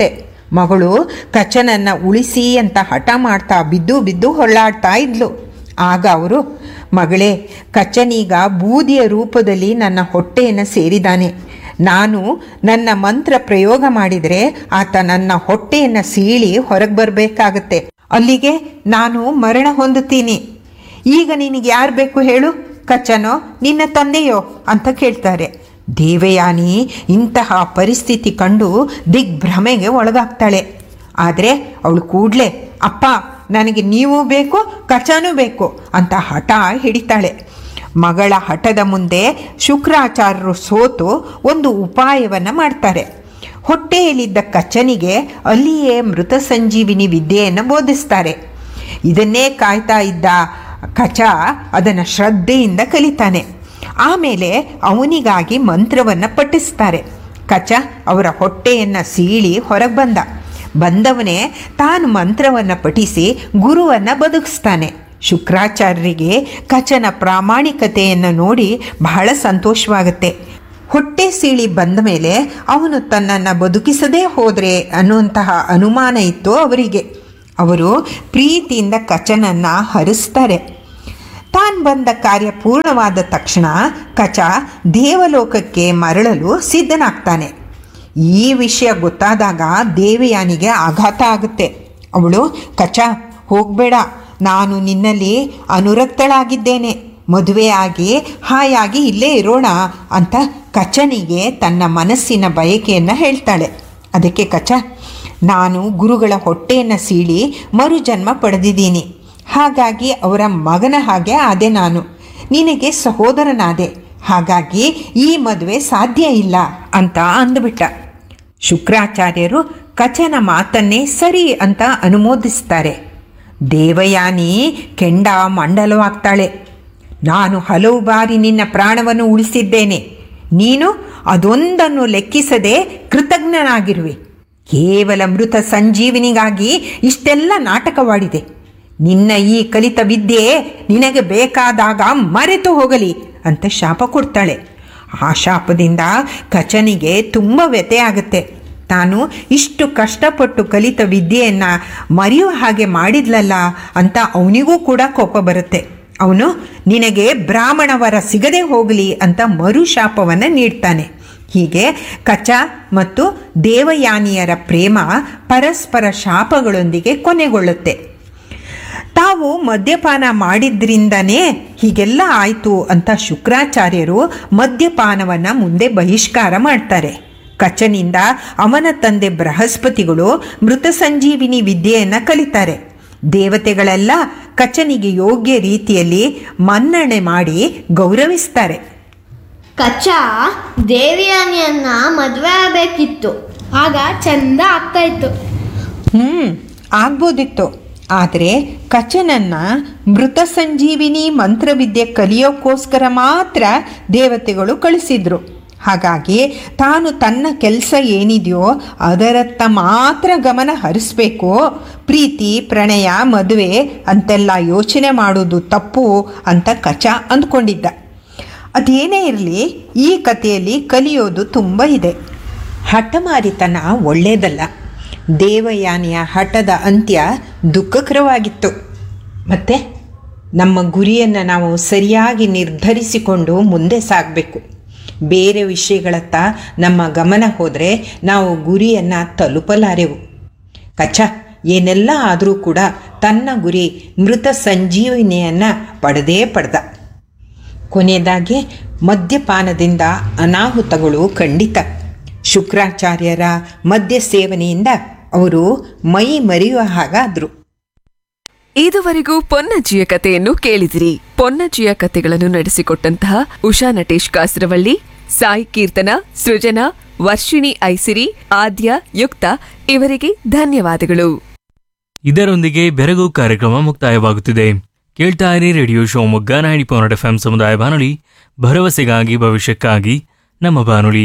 ಮಗಳು ಕಚನನ್ನು ಉಳಿಸಿ ಅಂತ ಹಠ ಮಾಡ್ತಾ ಬಿದ್ದು ಬಿದ್ದು ಹೊರಳಾಡ್ತಾ ಇದ್ಲು. ಆಗ ಅವರು, ಮಗಳೇ, ಕಚನೀಗ ಬೂದಿಯ ರೂಪದಲ್ಲಿ ನನ್ನ ಹೊಟ್ಟೆಯನ್ನು ಸೇರಿದ್ದಾನೆ. ನಾನು ನನ್ನ ಮಂತ್ರ ಪ್ರಯೋಗ ಮಾಡಿದರೆ ಆತ ನನ್ನ ಹೊಟ್ಟೆಯನ್ನು ಸೀಳಿ ಹೊರಗೆ ಬರಬೇಕಾಗತ್ತೆ. ಅಲ್ಲಿಗೆ ನಾನು ಮರಣ ಹೊಂದುತ್ತೀನಿ. ಈಗ ನಿನಗೆ ಯಾರು ಬೇಕು ಹೇಳು, ಕಚನೋ ನಿನ್ನ ತಂದೆಯೋ ಅಂತ ಕೇಳ್ತಾರೆ. ದೇವಯಾನಿ ಇಂತಹ ಪರಿಸ್ಥಿತಿ ಕಂಡು ದಿಗ್ಭ್ರಮೆಗೆ ಒಳಗಾಗ್ತಾಳೆ. ಆದರೆ ಅವಳು ಕೂಡಲೇ, ಅಪ್ಪ ನನಗೆ ನೀವು ಬೇಕು, ಕಚನೂ ಬೇಕು ಅಂತ ಹಠ ಹಿಡಿತಾಳೆ. ಮಗಳ ಹಠದ ಮುಂದೆ ಶುಕ್ರಾಚಾರ್ಯರು ಸೋತು ಒಂದು ಉಪಾಯವನ್ನು ಮಾಡ್ತಾರೆ. ಹೊಟ್ಟೆಯಲ್ಲಿದ್ದ ಕಚನಿಗೆ ಅಲ್ಲಿಯೇ ಮೃತ ಸಂಜೀವಿನಿ ವಿದ್ಯೆಯನ್ನು ಬೋಧಿಸ್ತಾರೆ. ಇದನ್ನೇ ಕಾಯ್ತಾ ಇದ್ದ ಕಚ ಅದನ್ನು ಶ್ರದ್ಧೆಯಿಂದ ಕಲಿತಾನೆ. ಆಮೇಲೆ ಅವನಿಗಾಗಿ ಮಂತ್ರವನ್ನು ಪಠಿಸ್ತಾರೆ. ಕಚ ಅವರ ಹೊಟ್ಟೆಯನ್ನು ಸೀಳಿ ಹೊರಗೆ ಬಂದವನೇ ತಾನು ಮಂತ್ರವನ್ನು ಪಠಿಸಿ ಗುರುವನ್ನು ಬದುಕಿಸ್ತಾನೆ. ಶುಕ್ರಾಚಾರ್ಯರಿಗೆ ಕಚನ ಪ್ರಾಮಾಣಿಕತೆಯನ್ನು ನೋಡಿ ಬಹಳ ಸಂತೋಷವಾಗುತ್ತೆ. ಹೊಟ್ಟೆ ಸೀಳಿ ಬಂದ ಮೇಲೆ ಅವನು ತನ್ನನ್ನು ಬದುಕಿಸದೇ ಹೋದರೆ ಅನ್ನುವಂತಹ ಅನುಮಾನ ಇತ್ತು ಅವರಿಗೆ. ಅವರು ಪ್ರೀತಿಯಿಂದ ಕಚನನ್ನು ಹರಿಸ್ತಾರೆ. ತಾನು ಬಂದ ಕಾರ್ಯ ಪೂರ್ಣವಾದ ತಕ್ಷಣ ಕಚ ದೇವಲೋಕಕ್ಕೆ ಮರಳಲು ಸಿದ್ಧನಾಗ್ತಾನೆ. ಈ ವಿಷಯ ಗೊತ್ತಾದಾಗ ದೇವಯಾನಿಗೆ ಆಘಾತ ಆಗುತ್ತೆ. ಅವಳು, ಕಚ ಹೋಗಬೇಡ, ನಾನು ನಿನ್ನಲ್ಲಿ ಅನುರಕ್ತಳಾಗಿದ್ದೇನೆ, ಮದುವೆಯಾಗಿ ಹಾಯಾಗಿ ಇಲ್ಲೇ ಇರೋಣ ಅಂತ ಕಚನಿಗೆ ತನ್ನ ಮನಸ್ಸಿನ ಬಯಕೆಯನ್ನು ಹೇಳ್ತಾಳೆ. ಅದಕ್ಕೆ ಕಚ, ನಾನು ಗುರುಗಳ ಹೊಟ್ಟೆಯನ್ನು ಸೀಳಿ ಮರುಜನ್ಮ ಪಡೆದಿದ್ದೀನಿ. ಹಾಗಾಗಿ ಅವರ ಮಗನ ಹಾಗೆ ಆದೆ. ನಾನು ನಿನಗೆ ಸಹೋದರನಾದೆ. ಹಾಗಾಗಿ ಈ ಮದುವೆ ಸಾಧ್ಯ ಇಲ್ಲ ಅಂತ ಅಂದುಬಿಟ್ಟ. ಶುಕ್ರಾಚಾರ್ಯರು ಕಚನ ಮಾತನ್ನೇ ಸರಿ ಅಂತ ಅನುಮೋದಿಸ್ತಾರೆ. ದೇವಯಾನಿ ಕೆಂಡ ಮಂಡಲವಾಗ್ತಾಳೆ. ನಾನು ಹಲವು ಬಾರಿ ನಿನ್ನ ಪ್ರಾಣವನ್ನು ಉಳಿಸಿದ್ದೇನೆ, ನೀನು ಅದೊಂದನ್ನು ಲೆಕ್ಕಿಸದೆ ಕೃತಜ್ಞನಾಗಿರುವೆ. ಕೇವಲ ಮೃತ ಸಂಜೀವಿನಿಗಾಗಿ ಇಷ್ಟೆಲ್ಲ ನಾಟಕವಾಡಿದೆ. ನಿನ್ನ ಈ ಕಲಿತ ವಿದ್ಯೆ ನಿನಗೆ ಬೇಕಾದಾಗ ಮರೆತು ಹೋಗಲಿ ಅಂತ ಶಾಪ ಕೊಡ್ತಾಳೆ. ಆ ಶಾಪದಿಂದ ಕಚನಿಗೆ ತುಂಬ ವ್ಯಥೆ ಆಗುತ್ತೆ. ತಾನು ಇಷ್ಟು ಕಷ್ಟಪಟ್ಟು ಕಲಿತ ವಿದ್ಯೆಯನ್ನು ಮರೆಯುವ ಹಾಗೆ ಮಾಡಿದ್ಲಲ್ಲ ಅಂತ ಅವನಿಗೂ ಕೂಡ ಕೋಪ ಬರುತ್ತೆ. ಅವನು ನಿನಗೆ ಬ್ರಾಹ್ಮಣ ವರ ಸಿಗದೆ ಹೋಗಲಿ ಅಂತ ಮರು ಶಾಪವನ್ನು ನೀಡ್ತಾನೆ. ಹೀಗೆ ಕಚ ಮತ್ತು ದೇವಯಾನಿಯರ ಪ್ರೇಮ ಪರಸ್ಪರ ಶಾಪಗಳೊಂದಿಗೆ ಕೊನೆಗೊಳ್ಳುತ್ತೆ. ತಾವು ಮದ್ಯಪಾನ ಮಾಡಿದ್ರಿಂದನೇ ಹೀಗೆಲ್ಲ ಆಯಿತು ಅಂತ ಶುಕ್ರಾಚಾರ್ಯರು ಮದ್ಯಪಾನವನ್ನು ಮುಂದೆ ಬಹಿಷ್ಕಾರ ಮಾಡ್ತಾರೆ. ಕಚನಿಂದ ಅವನ ತಂದೆ ಬೃಹಸ್ಪತಿಗಳು ಮೃತ ಸಂಜೀವಿನಿ ವಿದ್ಯೆಯನ್ನು ಕಲಿತಾರೆ. ದೇವತೆಗಳೆಲ್ಲ ಕಚನಿಗೆ ಯೋಗ್ಯ ರೀತಿಯಲ್ಲಿ ಮನ್ನಣೆ ಮಾಡಿ ಗೌರವಿಸ್ತಾರೆ. ಕಚ್ಚ ದೇವಯಾನಿಯನ್ನ ಮದುವೆ ಆಗಬೇಕಿತ್ತು, ಆಗ ಚಂದ ಆಗ್ತಾ ಇತ್ತು. ಆಗ್ಬೋದಿತ್ತು. ಆದರೆ ಕಚನನ್ನು ಮೃತ ಸಂಜೀವಿನಿ ಮಂತ್ರವಿದ್ಯೆ ಕಲಿಯೋಕ್ಕೋಸ್ಕರ ಮಾತ್ರ ದೇವತೆಗಳು ಕಳಿಸಿದ್ರು. ಹಾಗಾಗಿ ತಾನು ತನ್ನ ಕೆಲಸ ಏನಿದೆಯೋ ಅದರತ್ತ ಮಾತ್ರ ಗಮನ ಹರಿಸ್ಬೇಕು. ಪ್ರೀತಿ, ಪ್ರಣಯ, ಮದುವೆ ಅಂತೆಲ್ಲ ಯೋಚನೆ ಮಾಡೋದು ತಪ್ಪು ಅಂತ ಕಚ ಅಂದ್ಕೊಂಡಿದ್ದ. ಅದೇನೇ ಇರಲಿ, ಈ ಕಥೆಯಲ್ಲಿ ಕಲಿಯೋದು ತುಂಬ ಇದೆ. ಹಠಮಾರಿತನ ಒಳ್ಳೆಯದಲ್ಲ. ದೇವಯಾನಿಯ ಹಠದ ಅಂತ್ಯ ದುಃಖಕರವಾಗಿತ್ತು. ಮತ್ತು ನಮ್ಮ ಗುರಿಯನ್ನು ನಾವು ಸರಿಯಾಗಿ ನಿರ್ಧರಿಸಿಕೊಂಡು ಮುಂದೆ ಸಾಗಬೇಕು. ಬೇರೆ ವಿಷಯಗಳತ್ತ ನಮ್ಮ ಗಮನ ಹೋದರೆ ನಾವು ಗುರಿಯನ್ನು ತಲುಪಲಾರೆವು. ಕಚ ಏನೆಲ್ಲ ಆದರೂ ಕೂಡ ತನ್ನ ಗುರಿ ಮೃತ ಸಂಜೀವಿನಿಯನ್ನು ಪಡೆದ. ಕೊನೆಯದಾಗಿ ಮದ್ಯಪಾನದಿಂದ ಅನಾಹುತಗಳು ಖಂಡಿತ. ಶುಕ್ರಾಚಾರ್ಯರ ಮದ್ಯ ಸೇವನೆಯಿಂದ ಅವರು ಮೈ ಮರೆಯುವ ಹಾಗಾದ್ರು. ಇದುವರೆಗೂ ಪೊನ್ನಜ್ಜಿಯ ಕಥೆಯನ್ನು ಕೇಳಿದಿರಿ. ಪೊನ್ನಜ್ಜಿಯ ಕಥೆಗಳನ್ನು ನಡೆಸಿಕೊಟ್ಟಂತಹ ಉಷಾ ನಟೇಶ್ ಕಾಸರವಳ್ಳಿ, ಸಾಯಿ ಕೀರ್ತನ, ಸೃಜನಾ, ವರ್ಷಿಣಿ ಐಸಿರಿ, ಆದ್ಯ, ಯುಕ್ತ ಇವರಿಗೆ ಧನ್ಯವಾದಗಳು. ಇದರೊಂದಿಗೆ ಬೆರಗು ಕಾರ್ಯಕ್ರಮ ಮುಕ್ತಾಯವಾಗುತ್ತಿದೆ. ಕೇಳ್ತಾ ಇರಿ ರೇಡಿಯೋ ಶಿವಮೊಗ್ಗ 90.8 FM ಸಮುದಾಯ ಬಾನುಲಿ, ಭರವಸೆಗಾಗಿ ಭವಿಷ್ಯಕ್ಕಾಗಿ ನಮ್ಮ ಬಾನುಲಿ.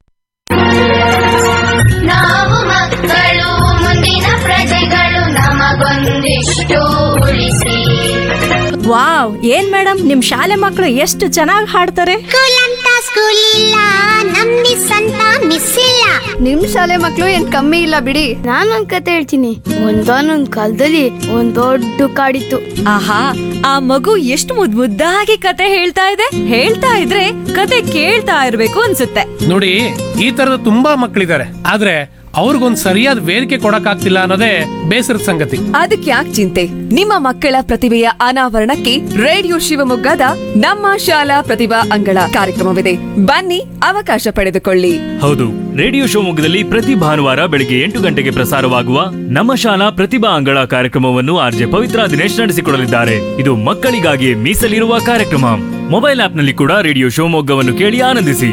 ನಾವು ಮಕ್ಕಳು, ಮುಂದಿನ ಪ್ರಜೆಗಳು, ನಮಗೊಂದಿಷ್ಟು ಉಳಿಸಿ. ವಾವ್, ಏನ್ ಮೇಡಮ್ ನಿಮ್ ಶಾಲೆ ಮಕ್ಕಳು ಎಷ್ಟು ಚೆನ್ನಾಗಿ ಹಾಡ್ತಾರೆ. ಸ್ಕೂಲ್ ಅಂತ ಸ್ಕೂಲ್ ಇಲ್ಲ, ನಮ್ ಮಿಸ್ ಅಂತ ಮಿಸ್ ಇಲ್ಲ. ನಿಮ್ ಶಾಲೆ ಮಕ್ಳು ಏನ್ ಕಮ್ಮಿ ಇಲ್ಲ ಬಿಡಿ. ನಾನೊಂದ್ ಕತೆ ಹೇಳ್ತೀನಿ. ಒಂದಾನೊಂದ್ ಕಾಲದಲ್ಲಿ ಒಂದ್ ದೊಡ್ಡ ಕಾಡಿತ್ತು. ಆಹಾ, ಆ ಮಗು ಎಷ್ಟು ಮುದ್ದಾಗಿ ಕತೆ ಹೇಳ್ತಾ ಇದೆ. ಹೇಳ್ತಾ ಇದ್ರೆ ಕತೆ ಕೇಳ್ತಾ ಇರ್ಬೇಕು ಅನ್ಸುತ್ತೆ. ನೋಡಿ, ಈ ತರದ ತುಂಬಾ ಮಕ್ಕಳಿದ್ದಾರೆ, ಆದ್ರೆ ಅವ್ರಿಗೊಂದ್ ಸರಿಯಾದ ವೇದಿಕೆ ಕೊಡಕ್ಕಾಗ್ತಿಲ್ಲ ಅನ್ನೋದೇ ಬೇಸರದ ಸಂಗತಿ. ಅದಕ್ಕೆ ಯಾಕೆ ಚಿಂತೆ? ನಿಮ್ಮ ಮಕ್ಕಳ ಪ್ರತಿಭೆಯ ಅನಾವರಣಕ್ಕೆ ರೇಡಿಯೋ ಶಿವಮೊಗ್ಗದ ನಮ್ಮ ಶಾಲಾ ಪ್ರತಿಭಾ ಅಂಗಳ ಕಾರ್ಯಕ್ರಮವಿದೆ. ಬನ್ನಿ, ಅವಕಾಶ ಪಡೆದುಕೊಳ್ಳಿ. ಹೌದು, ರೇಡಿಯೋ ಶಿವಮೊಗ್ಗದಲ್ಲಿ ಪ್ರತಿ ಭಾನುವಾರ ಬೆಳಿಗ್ಗೆ 8 ಗಂಟೆಗೆ ಪ್ರಸಾರವಾಗುವ ನಮ್ಮ ಶಾಲಾ ಪ್ರತಿಭಾ ಅಂಗಳ ಕಾರ್ಯಕ್ರಮವನ್ನು ಆರ್ಜೆ ಪವಿತ್ರ ದಿನೇಶ್ ನಡೆಸಿಕೊಡಲಿದ್ದಾರೆ. ಇದು ಮಕ್ಕಳಿಗಾಗಿ ಮೀಸಲಿರುವ ಕಾರ್ಯಕ್ರಮ. ಮೊಬೈಲ್ ಆಪ್ನಲ್ಲಿ ಕೂಡ ರೇಡಿಯೋ ಶಿವಮೊಗ್ಗವನ್ನು ಕೇಳಿ ಆನಂದಿಸಿ.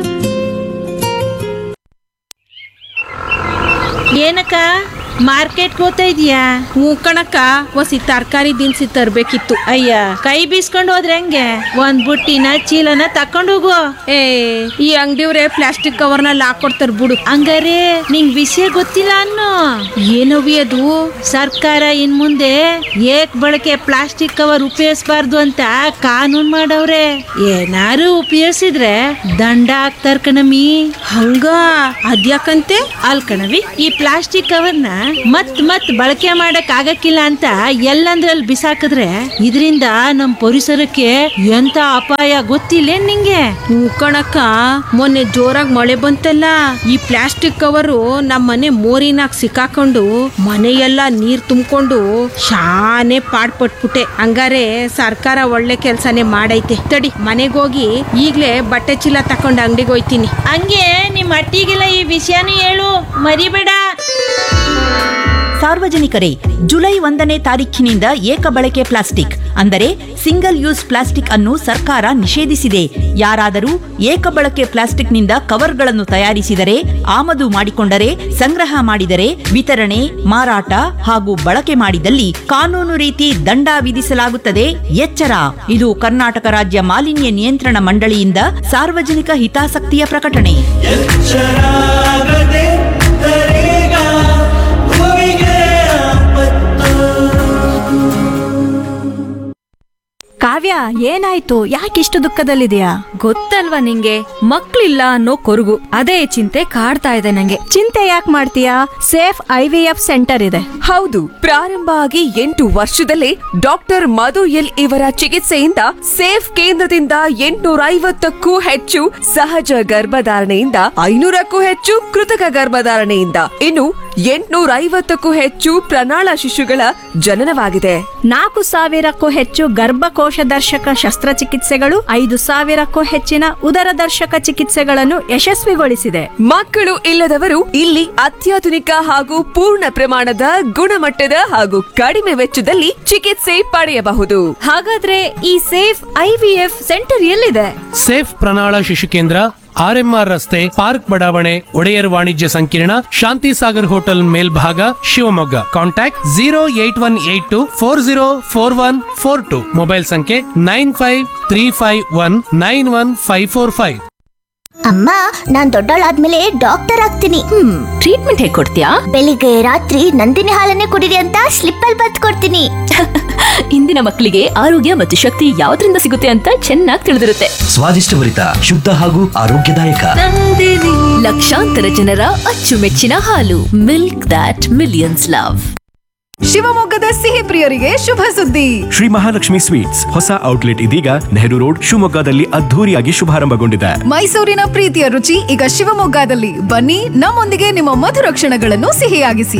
ಏನಕ್ಕ ಮಾರ್ಕೆಟ್ ಹೋಗ್ತಾ ಇದೀಯಾ? ಹೂ ಕಣಕ್ಕ, ಒಸಿ ತರಕಾರಿ ದಿನಸಿ ತರ್ಬೇಕಿತ್ತು. ಅಯ್ಯ, ಕೈ ಬೀಸ್ಕೊಂಡು ಹೋದ್ರೆ ಹೆಂಗೆ? ಒಂದ್ ಬುಟ್ಟಿನ ಚೀಲನ ತಕೊಂಡ್ ಹೋಗು. ಏ, ಈ ಅಂಗಡಿಯವ್ರೆ ಪ್ಲಾಸ್ಟಿಕ್ ಕವರ್ನಲ್ಲಿ ಹಾಕೊಡ್ತಾರ ಬಿಡು. ಹಂಗಾರೆ ನಿಂಗ್ ವಿಷಯ ಗೊತ್ತಿಲ್ಲ ಅನ್ನೋ. ಏನವಿ ಅದು? ಸರ್ಕಾರ ಇನ್ ಮುಂದೆ ಏಕ್ ಬಳಕೆ ಪ್ಲಾಸ್ಟಿಕ್ ಕವರ್ ಉಪಯೋಗಿಸಬಾರ್ದು ಅಂತ ಕಾನೂನ್ ಮಾಡವ್ರೆ. ಏನಾರು ಉಪಯೋಗಿಸಿದ್ರೆ ದಂಡ ಹಾಕ್ತಾರ ಕಣಮಿ. ಹಂಗ ಅದ್ಯಾಕಂತೆ? ಅಲ್ ಕಣವಿ, ಈ ಪ್ಲಾಸ್ಟಿಕ್ ಕವರ್ನ ಮತ್ ಬಳಕೆ ಮಾಡಕ್ ಆಗಕ್ಕಿಲ್ಲ ಅಂತ ಎಲ್ಲಂದ್ರಲ್ಲಿ ಬಿಸಾಕಿದ್ರೆ ಇದರಿಂದ ನಮ್ ಪರಿಸರಕ್ಕೆ ಎಂತ ಅಪಾಯ ಗೊತ್ತಿಲ್ಲ ನಿಂಗೆ? ಹೂ ಕಣಕ್ಕ, ಮೊನ್ನೆ ಜೋರಾಗಿ ಮಳೆ ಬಂತಲ್ಲ, ಈ ಪ್ಲಾಸ್ಟಿಕ್ ಕವರು ನಮ್ ಮನೆ ಮೋರಿನಾಗ ಸಿಕ್ಕಾಕೊಂಡು ಮನೆಯೆಲ್ಲ ನೀರ್ ತುಂಬಿಕೊಂಡು ಶಾನೆ ಪಾಡ್ಪಟ್ಬಿಟ್ಟೆ. ಹಂಗಾರೆ ಸರ್ಕಾರ ಒಳ್ಳೆ ಕೆಲ್ಸನೇ ಮಾಡೈತೆ. ತಡಿ, ಮನೆಗೋಗಿ ಈಗ್ಲೇ ಬಟ್ಟೆ ಚೀಲ ತಕೊಂಡ್ ಅಂಗಡಿಗೆ ಹೋಯ್ತೀನಿ. ಹಂಗೆ ನಿಮ್ ಅಟ್ಟಿಗೆಲ್ಲ ಈ ವಿಷಯನೂ ಹೇಳು, ಮರಿಬೇಡ. ಸಾರ್ವಜನಿಕರೇ, ಜುಲೈ 1ನೇ ತಾರೀಖಿನಿಂದ ಏಕ ಬಳಕೆ ಪ್ಲಾಸ್ಟಿಕ್ ಅಂದರೆ ಸಿಂಗಲ್ ಯೂಸ್ ಪ್ಲಾಸ್ಟಿಕ್ ಅನ್ನು ಸರ್ಕಾರ ನಿಷೇಧಿಸಿದೆ. ಯಾರಾದರೂ ಏಕ ಬಳಕೆ ಪ್ಲಾಸ್ಟಿಕ್ನಿಂದ ಕವರ್ಗಳನ್ನು ತಯಾರಿಸಿದರೆ, ಆಮದು ಮಾಡಿಕೊಂಡರೆ, ಸಂಗ್ರಹ ಮಾಡಿದರೆ, ವಿತರಣೆ, ಮಾರಾಟ ಹಾಗೂ ಬಳಕೆ ಮಾಡಿದಲ್ಲಿ ಕಾನೂನು ರೀತಿ ದಂಡ ವಿಧಿಸಲಾಗುತ್ತದೆ. ಎಚ್ಚರ! ಇದು ಕರ್ನಾಟಕ ರಾಜ್ಯ ಮಾಲಿನ್ಯ ನಿಯಂತ್ರಣ ಮಂಡಳಿಯಿಂದ ಸಾರ್ವಜನಿಕ ಹಿತಾಸಕ್ತಿಯ ಪ್ರಕಟಣೆ. ಕಾವ್ಯ, ಏನಾಯ್ತು? ಯಾಕಿಷ್ಟು ದುಃಖದಲ್ಲಿದೆಯಾ? ಗೊತ್ತಲ್ವಾ ನಿಂಗೆ, ಮಕ್ಳಿಲ್ಲ ಅನ್ನೋ ಕೊರಗು. ಅದೇ ಚಿಂತೆ ಕಾಡ್ತಾ ಇದೆ ನಂಗೆ. ಚಿಂತೆ ಯಾಕೆ ಮಾಡ್ತೀಯಾ? ಸೇಫ್ IVF ಸೆಂಟರ್ ಇದೆ. ಹೌದು, ಪ್ರಾರಂಭ ಆಗಿ 8 ವರ್ಷದಲ್ಲೇ ಡಾಕ್ಟರ್ ಮಧು ಎಲ್ ಇವರ ಚಿಕಿತ್ಸೆಯಿಂದ ಸೇಫ್ ಕೇಂದ್ರದಿಂದ 850ಕ್ಕೂ ಹೆಚ್ಚು ಸಹಜ ಗರ್ಭಧಾರಣೆಯಿಂದ 500ಕ್ಕೂ ಹೆಚ್ಚು ಕೃತಕ ಗರ್ಭಧಾರಣೆಯಿಂದ ಇನ್ನು 850ಕ್ಕೂ ಹೆಚ್ಚು ಪ್ರಣಾಳ ಶಿಶುಗಳ ಜನನವಾಗಿದೆ. 4,000ಕ್ಕೂ ಹೆಚ್ಚು ಗರ್ಭಕೋಶ ದರ್ಶಕ ಶಸ್ತ್ರಚಿಕಿತ್ಸೆಗಳು, 5,000ಕ್ಕೂ ಹೆಚ್ಚಿನ ಉದರ ದರ್ಶಕ ಚಿಕಿತ್ಸೆಗಳನ್ನು ಯಶಸ್ವಿಗೊಳಿಸಿದೆ. ಮಕ್ಕಳು ಇಲ್ಲದವರು ಇಲ್ಲಿ ಅತ್ಯಾಧುನಿಕ ಹಾಗೂ ಪೂರ್ಣ ಪ್ರಮಾಣದ ಗುಣಮಟ್ಟದ ಹಾಗೂ ಕಡಿಮೆ ವೆಚ್ಚದಲ್ಲಿ ಚಿಕಿತ್ಸೆ ಪಡೆಯಬಹುದು. ಹಾಗಾದ್ರೆ ಈ ಸೇಫ್ IVF ಸೆಂಟರ್ ಎಲ್ಲಿದೆ? ಸೇಫ್ ಪ್ರಣಾಳ ಶಿಶು ಕೇಂದ್ರ, RMR ರಸ್ತೆ, ಪಾರ್ಕ್ ಬಡಾವಣೆ, ಒಡೆಯರ್ ವಾಣಿಜ್ಯ ಸಂಕೀರ್ಣ, ಶಾಂತಿ ಸಾಗರ್ ಹೋಟೆಲ್ ಮೇಲ್ಭಾಗ, ಶಿವಮೊಗ್ಗ. ಕಾಂಟ್ಯಾಕ್ಟ್ 08182404142. ಮೊಬೈಲ್ ಸಂಖ್ಯೆ 9535191545. ಅಮ್ಮ, ನಾನ್ ದೊಡ್ಡವಳಾದ್ಮೇಲೆ ಡಾಕ್ಟರ್ ಆಗ್ತೀನಿ. ಟ್ರೀಟ್ಮೆಂಟ್ ಹೇಗೆ ಕೊಡ್ತೀಯಾ? ಬೆಳಿಗ್ಗೆ ರಾತ್ರಿ ನಂದಿನಿ ಹಾಲನ್ನೇ ಕುಡಿರಿ ಅಂತ ಸ್ಲಿಪ್ ಅಲ್ಲಿ ಬರೆದು ಕೊಡ್ತೀನಿ. ಇಂದಿನ ಮಕ್ಕಳಿಗೆ ಆರೋಗ್ಯ ಮತ್ತು ಶಕ್ತಿ ಯಾವ್ದ್ರಿಂದ ಸಿಗುತ್ತೆ ಅಂತ ಚೆನ್ನಾಗಿ ತಿಳಿದಿರುತ್ತೆ. ಸ್ವಾದಿಷ್ಟಭರಿತ, ಶುದ್ಧ ಹಾಗೂ ಆರೋಗ್ಯದಾಯಕ ಲಕ್ಷಾಂತರ ಜನರ ಅಚ್ಚುಮೆಚ್ಚಿನ ಹಾಲು. Milk that millions love. ಶಿವಮೊಗ್ಗದ ಸಿಹಿ ಪ್ರಿಯರಿಗೆ ಶುಭ ಸುದ್ದಿ. ಶ್ರೀ ಮಹಾಲಕ್ಷ್ಮಿ ಸ್ವೀಟ್ಸ್ ಹೊಸ ಔಟ್ಲೆಟ್ ಇದೀಗ ನೆಹರು ರೋಡ್ ಶಿವಮೊಗ್ಗದಲ್ಲಿ ಅದ್ಧೂರಿಯಾಗಿ ಶುಭಾರಂಭಗೊಂಡಿದೆ. ಮೈಸೂರಿನ ಪ್ರೀತಿಯ ರುಚಿ ಈಗ ಶಿವಮೊಗ್ಗದಲ್ಲಿ. ಬನ್ನಿ, ನಮ್ಮೊಂದಿಗೆ ನಿಮ್ಮ ಮಧುರ ಕ್ಷಣಗಳನ್ನು ಸಿಹಿಯಾಗಿಸಿ.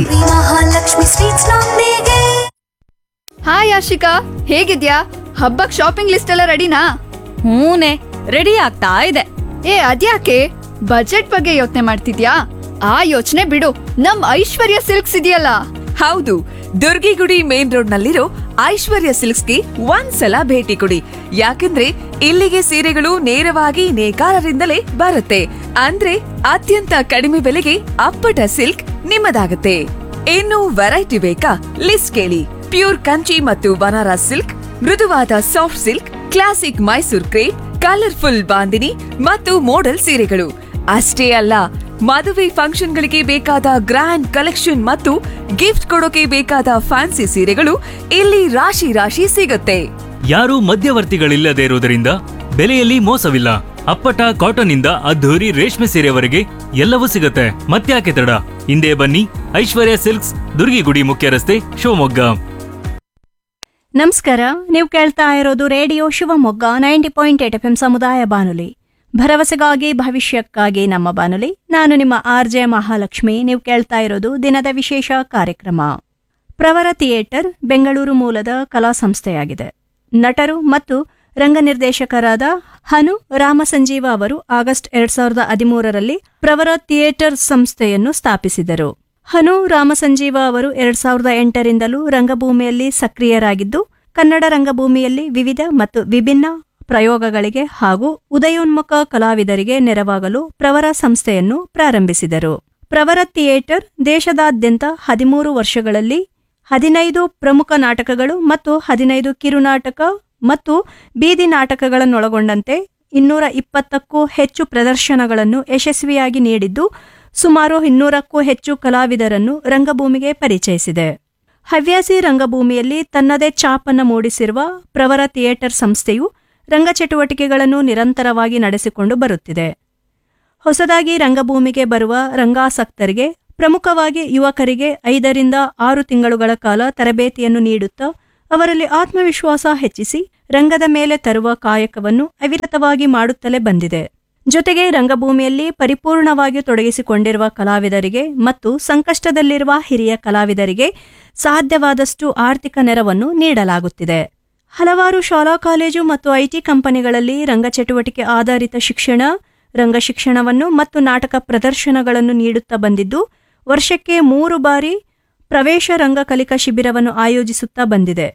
ಹಾಯ್ ಆಶಿಕಾ, ಹೇಗಿದ್ಯಾ? ಹಬ್ಬಕ್ ಶಾಪಿಂಗ್ ಲಿಸ್ಟ್ ಎಲ್ಲ ರೆಡಿನಾ? ಹೂನೆ, ರೆಡಿ ಆಗ್ತಾ ಇದೆ. ಅದ್ಯಾಕೆ ಬಜೆಟ್ ಬಗ್ಗೆ ಯೋಚನೆ ಮಾಡ್ತಿದ್ಯಾ? ಆ ಯೋಚನೆ ಬಿಡು, ನಮ್ ಐಶ್ವರ್ಯ ಸಿಲ್ಕ್ಸ್ ಇದೆಯಲ್ಲ. ಹೌದು, ದುರ್ಗಿಗುಡಿ ಮೇನ್ ರೋಡ್ ನಲ್ಲಿರೋ ಐಶ್ವರ್ಯ ಸಿಲ್ಕ್ಸ್ಗೆ ಒಂದ್ಸಲ ಭೇಟಿ ಕೊಡಿ. ಯಾಕಂದ್ರೆ ಇಲ್ಲಿಗೆ ಸೀರೆಗಳು ನೇರವಾಗಿ ನೇಕಾರರಿಂದಲೇ ಬರುತ್ತೆ. ಅಂದ್ರೆ ಅತ್ಯಂತ ಕಡಿಮೆ ಬೆಲೆಗೆ ಅಪ್ಪಟ ಸಿಲ್ಕ್ ನಿಮ್ಮದಾಗುತ್ತೆ. ಇನ್ನು ವೆರೈಟಿ ಬೇಕಾ? ಲಿಸ್ಟ್ ಕೇಳಿ. ಪ್ಯೂರ್ ಕಂಚಿ ಮತ್ತು ಬನಾರಸ್ ಸಿಲ್ಕ್, ಮೃದುವಾದ soft silk, classic Mysore crepe, colourful bandhani ಮತ್ತು ಮೋಡಲ್ ಸೀರೆಗಳು ಅಷ್ಟೇ ಅಲ್ಲ, ಮದುವೆ ಫಂಕ್ಷನ್ಗಳಿಗೆ ಬೇಕಾದ ಗ್ರ್ಯಾಂಡ್ ಕಲೆಕ್ಷನ್ ಮತ್ತು ಗಿಫ್ಟ್ ಕೊಡೋಕೆ ಬೇಕಾದ ಫ್ಯಾನ್ಸಿ ಸೀರೆಗಳು ಇಲ್ಲಿ ರಾಶಿ ರಾಶಿ ಸಿಗುತ್ತೆ. ಯಾರೂ ಮಧ್ಯವರ್ತಿಗಳಿಲ್ಲದೆ ಇರುವುದರಿಂದ ಬೆಲೆಯಲ್ಲಿ ಮೋಸವಿಲ್ಲ. ಅಪ್ಪಟ ಕಾಟನ್ ಇಂದ ಅದ್ಧೂರಿ ರೇಷ್ಮೆ ಸೀರೆವರೆಗೆ ಎಲ್ಲವೂ ಸಿಗುತ್ತೆ. ಮತ್ತ್ಯಾಕೆ ತಡ, ಹಿಂದೆ ಬನ್ನಿ. ಐಶ್ವರ್ಯ ಸಿಲ್ಕ್ಸ್, ದುರ್ಗಿಗುಡಿ ಮುಖ್ಯ ರಸ್ತೆ, ಶಿವಮೊಗ್ಗ. ನಮಸ್ಕಾರ, ನೀವು ಕೇಳ್ತಾ ಇರೋದು ರೇಡಿಯೋ ಶಿವಮೊಗ್ಗ 90.8 FM ಸಮುದಾಯ ಬಾನುಲಿ. ಭರವಸೆಗಾಗಿ ಭವಿಷ್ಯಕ್ಕಾಗಿ ನಮ್ಮ ಬಾನುಲಿ. ನಾನು ನಿಮ್ಮ RJ ಮಹಾಲಕ್ಷ್ಮಿ. ನೀವು ಕೇಳ್ತಾ ಇರೋದು ದಿನದ ವಿಶೇಷ ಕಾರ್ಯಕ್ರಮ. ಪ್ರವರ ಥಿಯೇಟರ್ ಬೆಂಗಳೂರು ಮೂಲದ ಕಲಾ ಸಂಸ್ಥೆಯಾಗಿದೆ. ನಟರು ಮತ್ತು ರಂಗ ನಿರ್ದೇಶಕರಾದ ಹನು ರಾಮಸಂಜೀವ ಅವರು ಆಗಸ್ಟ್ 2013ರಲ್ಲಿ ಪ್ರವರ ಥಿಯೇಟರ್ ಸಂಸ್ಥೆಯನ್ನು ಸ್ಥಾಪಿಸಿದರು. ಹನು ರಾಮಸಂಜೀವ ಅವರು 2008ರಿಂದಲೂ ರಂಗಭೂಮಿಯಲ್ಲಿ ಸಕ್ರಿಯರಾಗಿದ್ದು, ಕನ್ನಡ ರಂಗಭೂಮಿಯಲ್ಲಿ ವಿವಿಧ ಮತ್ತು ವಿಭಿನ್ನ ಪ್ರಯೋಗಗಳಿಗೆ ಹಾಗೂ ಉದಯೋನ್ಮುಖ ಕಲಾವಿದರಿಗೆ ನೆರವಾಗಲು ಪ್ರವರ ಸಂಸ್ಥೆಯನ್ನು ಪ್ರಾರಂಭಿಸಿದರು. ಪ್ರವರ ಥಿಯೇಟರ್ ದೇಶದಾದ್ಯಂತ 13 ವರ್ಷಗಳಲ್ಲಿ 15 ಪ್ರಮುಖ ನಾಟಕಗಳು ಮತ್ತು 15 ಕಿರುನಾಟಕ ಮತ್ತು ಬೀದಿ ನಾಟಕಗಳನ್ನೊಳಗೊಂಡಂತೆ 220ಕ್ಕೂ ಹೆಚ್ಚು ಪ್ರದರ್ಶನಗಳನ್ನು ಯಶಸ್ವಿಯಾಗಿ ನೀಡಿದ್ದು, ಸುಮಾರು 200ಕ್ಕೂ ಹೆಚ್ಚು ಕಲಾವಿದರನ್ನು ರಂಗಭೂಮಿಗೆ ಪರಿಚಯಿಸಿದೆ. ಹವ್ಯಾಸಿ ರಂಗಭೂಮಿಯಲ್ಲಿ ತನ್ನದೇ ಛಾಪನ್ನು ಮೂಡಿಸಿರುವ ಪ್ರವರ ಥಿಯೇಟರ್ ಸಂಸ್ಥೆಯು ರಂಗಚಟುವಟಿಕೆಗಳನ್ನು ನಿರಂತರವಾಗಿ ನಡೆಸಿಕೊಂಡು ಬರುತ್ತಿದೆ. ಹೊಸದಾಗಿ ರಂಗಭೂಮಿಗೆ ಬರುವ ರಂಗಾಸಕ್ತರಿಗೆ, ಪ್ರಮುಖವಾಗಿ ಯುವಕರಿಗೆ 5 ರಿಂದ 6 ತಿಂಗಳುಗಳ ಕಾಲ ತರಬೇತಿಯನ್ನು ನೀಡುತ್ತಾ ಅವರಲ್ಲಿ ಆತ್ಮವಿಶ್ವಾಸ ಹೆಚ್ಚಿಸಿ ರಂಗದ ಮೇಲೆ ತರುವ ಕಾಯಕವನ್ನು ಅವಿರತವಾಗಿ ಮಾಡುತ್ತಲೇ ಬಂದಿದೆ. ಜೊತೆಗೆ ರಂಗಭೂಮಿಯಲ್ಲಿ ಪರಿಪೂರ್ಣವಾಗಿ ತೊಡಗಿಸಿಕೊಂಡಿರುವ ಕಲಾವಿದರಿಗೆ ಮತ್ತು ಸಂಕಷ್ಟದಲ್ಲಿರುವ ಹಿರಿಯ ಕಲಾವಿದರಿಗೆ ಸಾಧ್ಯವಾದಷ್ಟು ಆರ್ಥಿಕ ನೆರವನ್ನು ನೀಡಲಾಗುತ್ತಿದೆ. ಹಲವಾರು ಶಾಲಾ ಕಾಲೇಜು ಮತ್ತು IT ಕಂಪನಿಗಳಲ್ಲಿ ರಂಗಚಟುವಟಿಕೆ ಆಧಾರಿತ ಶಿಕ್ಷಣ, ರಂಗ ಶಿಕ್ಷಣವನ್ನು ಮತ್ತು ನಾಟಕ ಪ್ರದರ್ಶನಗಳನ್ನು ನೀಡುತ್ತಾ ಬಂದಿದ್ದು, ವರ್ಷಕ್ಕೆ 3 ಬಾರಿ ಪ್ರವೇಶ ರಂಗ ಕಲಿಕಾ ಶಿಬಿರವನ್ನು ಆಯೋಜಿಸುತ್ತಾ ಬಂದಿದೆ.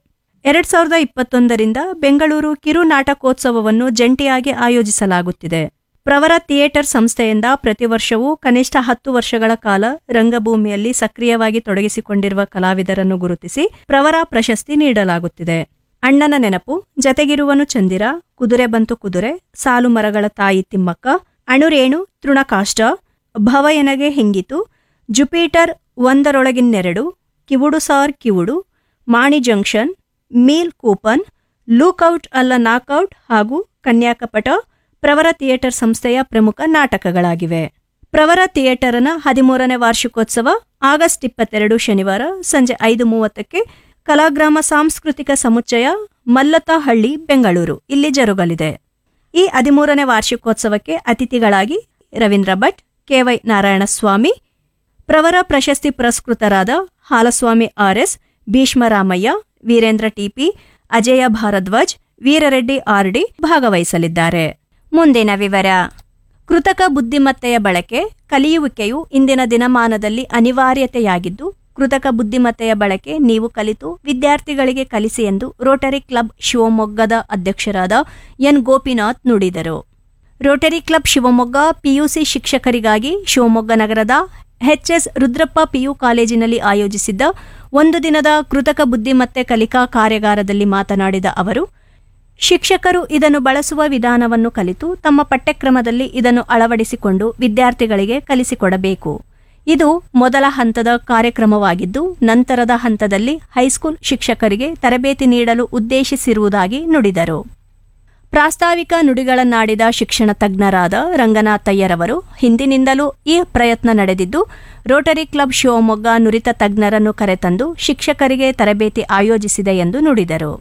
2021ರಿಂದ ಬೆಂಗಳೂರು ಕಿರು ನಾಟಕೋತ್ಸವವನ್ನು ಜಂಟಿಯಾಗಿ ಆಯೋಜಿಸಲಾಗುತ್ತಿದೆ. ಪ್ರವರ ಥಿಯೇಟರ್ ಸಂಸ್ಥೆಯಿಂದ ಪ್ರತಿ ವರ್ಷವೂ ಕನಿಷ್ಠ 10 ವರ್ಷಗಳ ಕಾಲ ರಂಗಭೂಮಿಯಲ್ಲಿ ಸಕ್ರಿಯವಾಗಿ ತೊಡಗಿಸಿಕೊಂಡಿರುವ ಕಲಾವಿದರನ್ನು ಗುರುತಿಸಿ ಪ್ರವರ ಪ್ರಶಸ್ತಿ ನೀಡಲಾಗುತ್ತಿದೆ. ಅಣ್ಣನ ನೆನಪು, ಜತೆಗಿರುವನು ಚಂದಿರ, ಕುದುರೆ ಬಂತು ಕುದುರೆ, ಸಾಲು ಮರಗಳ ತಾಯಿ ತಿಮ್ಮಕ್ಕ, ಅಣುರೇಣು ತೃಣಕಾಷ್ಟ, ಭವಯನಗೆ ಹಿಂಗಿತು, ಜುಪಿಟರ್ ಒಂದರೊಳಗಿನ್ನೆರಡು, ಕಿವುಡು ಸಾರ್ ಕಿವುಡು, ಮಾಣಿ ಜಂಕ್ಷನ್, ಮೀಲ್ ಕೂಪನ್, ಲೂಕ್ಔಟ್ ಅಲ್ಲ ನಾಕ್ಔಟ್ ಹಾಗೂ ಕನ್ಯಾಕಪಟ ಪ್ರವರ ಥಿಯೇಟರ್ ಸಂಸ್ಥೆಯ ಪ್ರಮುಖ ನಾಟಕಗಳಾಗಿವೆ. ಪ್ರವರ ಥಿಯೇಟರ್ನ 13ನೇ ವಾರ್ಷಿಕೋತ್ಸವ ಆಗಸ್ಟ್ 22 ಶನಿವಾರ ಸಂಜೆ 5:30ಕ್ಕೆ ಕಲಾಗ್ರಾಮ ಸಾಂಸ್ಕೃತಿಕ ಸಮುಚ್ಚಯ, ಮಲ್ಲತಹಳ್ಳಿ, ಬೆಂಗಳೂರು ಇಲ್ಲಿ ಜರುಗಲಿದೆ. ಈ 13ನೇ ವಾರ್ಷಿಕೋತ್ಸವಕ್ಕೆ ಅತಿಥಿಗಳಾಗಿ ರವೀಂದ್ರ ಭಟ್, KY ನಾರಾಯಣಸ್ವಾಮಿ, ಪ್ರವರ ಪ್ರಶಸ್ತಿ ಪುರಸ್ಕೃತರಾದ Halaswamy RS, ಭೀಷ್ಮರಾಮಯ್ಯ, Veerendra TP, Ajay Bharadwaj, Veerareddy RD ಭಾಗವಹಿಸಲಿದ್ದಾರೆ. ಮುಂದಿನ ವಿವರ. ಕೃತಕ ಬುದ್ಧಿಮತ್ತೆಯ ಬಳಕೆ, ಕಲಿಯುವಿಕೆಯು ಇಂದಿನ ದಿನಮಾನದಲ್ಲಿ ಅನಿವಾರ್ಯತೆಯಾಗಿದ್ದು, ಕೃತಕ ಬುದ್ಧಿಮತ್ತೆಯ ಬಳಕೆ ನೀವು ಕಲಿತು ವಿದ್ಯಾರ್ಥಿಗಳಿಗೆ ಕಲಿಸಿ ಎಂದು ರೋಟರಿ ಕ್ಲಬ್ ಶಿವಮೊಗ್ಗದ ಅಧ್ಯಕ್ಷರಾದ ಎನ್ ಗೋಪಿನಾಥ್ ನುಡಿದರು. Rotary club Shivamogga PUC ಶಿಕ್ಷಕರಿಗಾಗಿ Shivamogga ನಗರದ HS ರುದ್ರಪ್ಪ PU ಕಾಲೇಜಿನಲ್ಲಿ ಆಯೋಜಿಸಿದ್ದ 1 ದಿನದ ಕೃತಕ ಬುದ್ಧಿಮತ್ತೆ ಕಲಿಕಾ ಕಾರ್ಯಾಗಾರದಲ್ಲಿ ಮಾತನಾಡಿದ ಅವರು, ಶಿಕ್ಷಕರು ಇದನ್ನು ಬಳಸುವ ವಿಧಾನವನ್ನು ಕಲಿತು ತಮ್ಮ ಪಠ್ಯಕ್ರಮದಲ್ಲಿ ಇದನ್ನು ಅಳವಡಿಸಿಕೊಂಡು ವಿದ್ಯಾರ್ಥಿಗಳಿಗೆ ಕಲಿಸಿಕೊಡಬೇಕು. ಇದು ಮೊದಲ ಹಂತದ ಕಾರ್ಯಕ್ರಮವಾಗಿದ್ದು, ನಂತರದ ಹಂತದಲ್ಲಿ ಹೈಸ್ಕೂಲ್ ಶಿಕ್ಷಕರಿಗೆ ತರಬೇತಿ ನೀಡಲು ಉದ್ದೇಶಿಸಿರುವುದಾಗಿ ನುಡಿದರು. ಪ್ರಾಸ್ತಾವಿಕ ನುಡಿಗಳನ್ನಾಡಿದ ಶಿಕ್ಷಣ ತಜ್ಞರಾದ ರಂಗನಾಥಯ್ಯರವರು, ಹಿಂದಿನಿಂದಲೂ ಈ ಪ್ರಯತ್ನ ನಡೆದಿದ್ದು, ರೋಟರಿ ಕ್ಲಬ್ ಶಿವಮೊಗ್ಗ ನುರಿತ ತಜ್ಞರನ್ನು ಕರೆತಂದು ಶಿಕ್ಷಕರಿಗೆ ತರಬೇತಿ ಆಯೋಜಿಸಿದೆ ಎಂದು ನುಡಿದರು.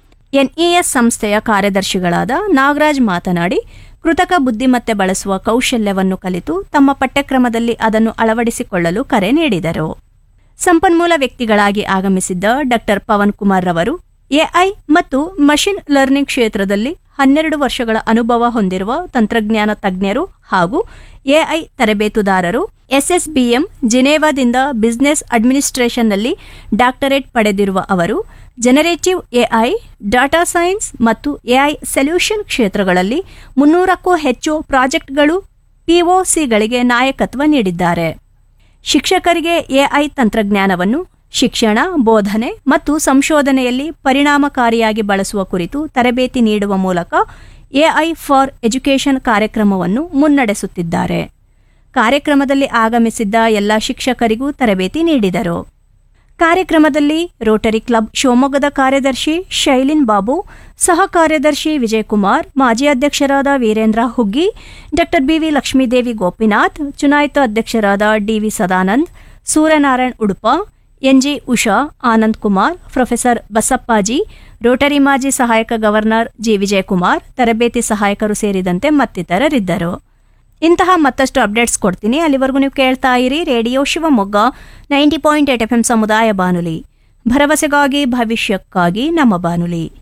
NES ಸಂಸ್ಥೆಯ ಕಾರ್ಯದರ್ಶಿಗಳಾದ ನಾಗರಾಜ್ ಮಾತನಾಡಿ, ಕೃತಕ ಬುದ್ಧಿಮತ್ತೆ ಬಳಸುವ ಕೌಶಲ್ಯವನ್ನು ಕಲಿತು ತಮ್ಮ ಪಠ್ಯಕ್ರಮದಲ್ಲಿ ಅದನ್ನು ಅಳವಡಿಸಿಕೊಳ್ಳಲು ಕರೆ ನೀಡಿದರು. ಸಂಪನ್ಮೂಲ ವ್ಯಕ್ತಿಗಳಾಗಿ ಆಗಮಿಸಿದ್ದ ಡಾ ಪವನ್ ಕುಮಾರ್ ರವರು, AI ಮತ್ತು ಮಷಿನ್ ಲರ್ನಿಂಗ್ ಕ್ಷೇತ್ರದಲ್ಲಿ 12 ವರ್ಷಗಳ ಅನುಭವ ಹೊಂದಿರುವ ತಂತ್ರಜ್ಞಾನ ತಜ್ಞರು ಹಾಗೂ AI ತರಬೇತುದಾರರು, SSBM ಜಿನೇವಾದಿಂದ ಬಿಸಿನೆಸ್ ಅಡ್ಮಿನಿಸ್ಟ್ರೇಷನ್ನಲ್ಲಿ ಡಾಕ್ಟರೇಟ್ ಪಡೆದಿರುವ ಅವರು, ಜನರೇಟಿವ್ AI, ಡಾಟಾ ಸೈನ್ಸ್ ಮತ್ತು AI ಸೊಲ್ಯೂಷನ್ ಕ್ಷೇತ್ರಗಳಲ್ಲಿ 300ಕ್ಕೂ ಹೆಚ್ಚು ಪ್ರಾಜೆಕ್ಟ್ಗಳು POCಗಳಿಗೆ ನಾಯಕತ್ವ ನೀಡಿದ್ದಾರೆ. ಶಿಕ್ಷಕರಿಗೆ AI ತಂತ್ರಜ್ಞಾನವನ್ನು ಶಿಕ್ಷಣ, ಬೋಧನೆ ಮತ್ತು ಸಂಶೋಧನೆಯಲ್ಲಿ ಪರಿಣಾಮಕಾರಿಯಾಗಿ ಬಳಸುವ ಕುರಿತು ತರಬೇತಿ ನೀಡುವ ಮೂಲಕ AI ಫಾರ್ ಎಜುಕೇಷನ್ ಕಾರ್ಯಕ್ರಮವನ್ನು ಮುನ್ನಡೆಸುತ್ತಿದ್ದಾರೆ. ಕಾರ್ಯಕ್ರಮದಲ್ಲಿ ಆಗಮಿಸಿದ್ದ ಎಲ್ಲ ಶಿಕ್ಷಕರಿಗೂ ತರಬೇತಿ ನೀಡಿದರು. ಕಾರ್ಯಕ್ರಮದಲ್ಲಿ ರೋಟರಿ ಕ್ಲಬ್ ಶಿವಮೊಗ್ಗದ ಕಾರ್ಯದರ್ಶಿ ಶೈಲಿನ್ ಬಾಬು, ಸಹ ಕಾರ್ಯದರ್ಶಿ ವಿಜಯಕುಮಾರ್, ಮಾಜಿ ಅಧ್ಯಕ್ಷರಾದ ವೀರೇಂದ್ರ ಹುಗ್ಗಿ, ಡಾಕ್ಟರ್ ಬಿವಿ ಲಕ್ಷ್ಮೀದೇವಿ ಗೋಪಿನಾಥ್, ಚುನಾಯಿತ ಅಧ್ಯಕ್ಷರಾದ D V Sadanand, Suryanarayan Udupa, NG Usha, Anand Kumar, professor ಬಸಪ್ಪಾಜಿ, Rotary ಮಾಜಿ ಸಹಾಯಕ ಗವರ್ನರ್ ಜಿ ವಿಜಯಕುಮಾರ್, ತರಬೇತಿ ಸಹಾಯಕರು ಸೇರಿದಂತೆ ಮತ್ತಿತರರಿದ್ದರು. ಇಂತಹ ಮತ್ತಷ್ಟು ಅಪ್ಡೇಟ್ಸ್ ಕೊಡ್ತೀನಿ. ಅಲ್ಲಿವರೆಗೂ ನೀವು ಕೇಳ್ತಾ ಇರಿ ರೇಡಿಯೋ ಶಿವಮೊಗ್ಗ 90.8 FM ಸಮುದಾಯ ಬಾನುಲಿ. ಭರವಸೆಗಾಗಿ ಭವಿಷ್ಯಕ್ಕಾಗಿ ನಮ್ಮ ಬಾನುಲಿ.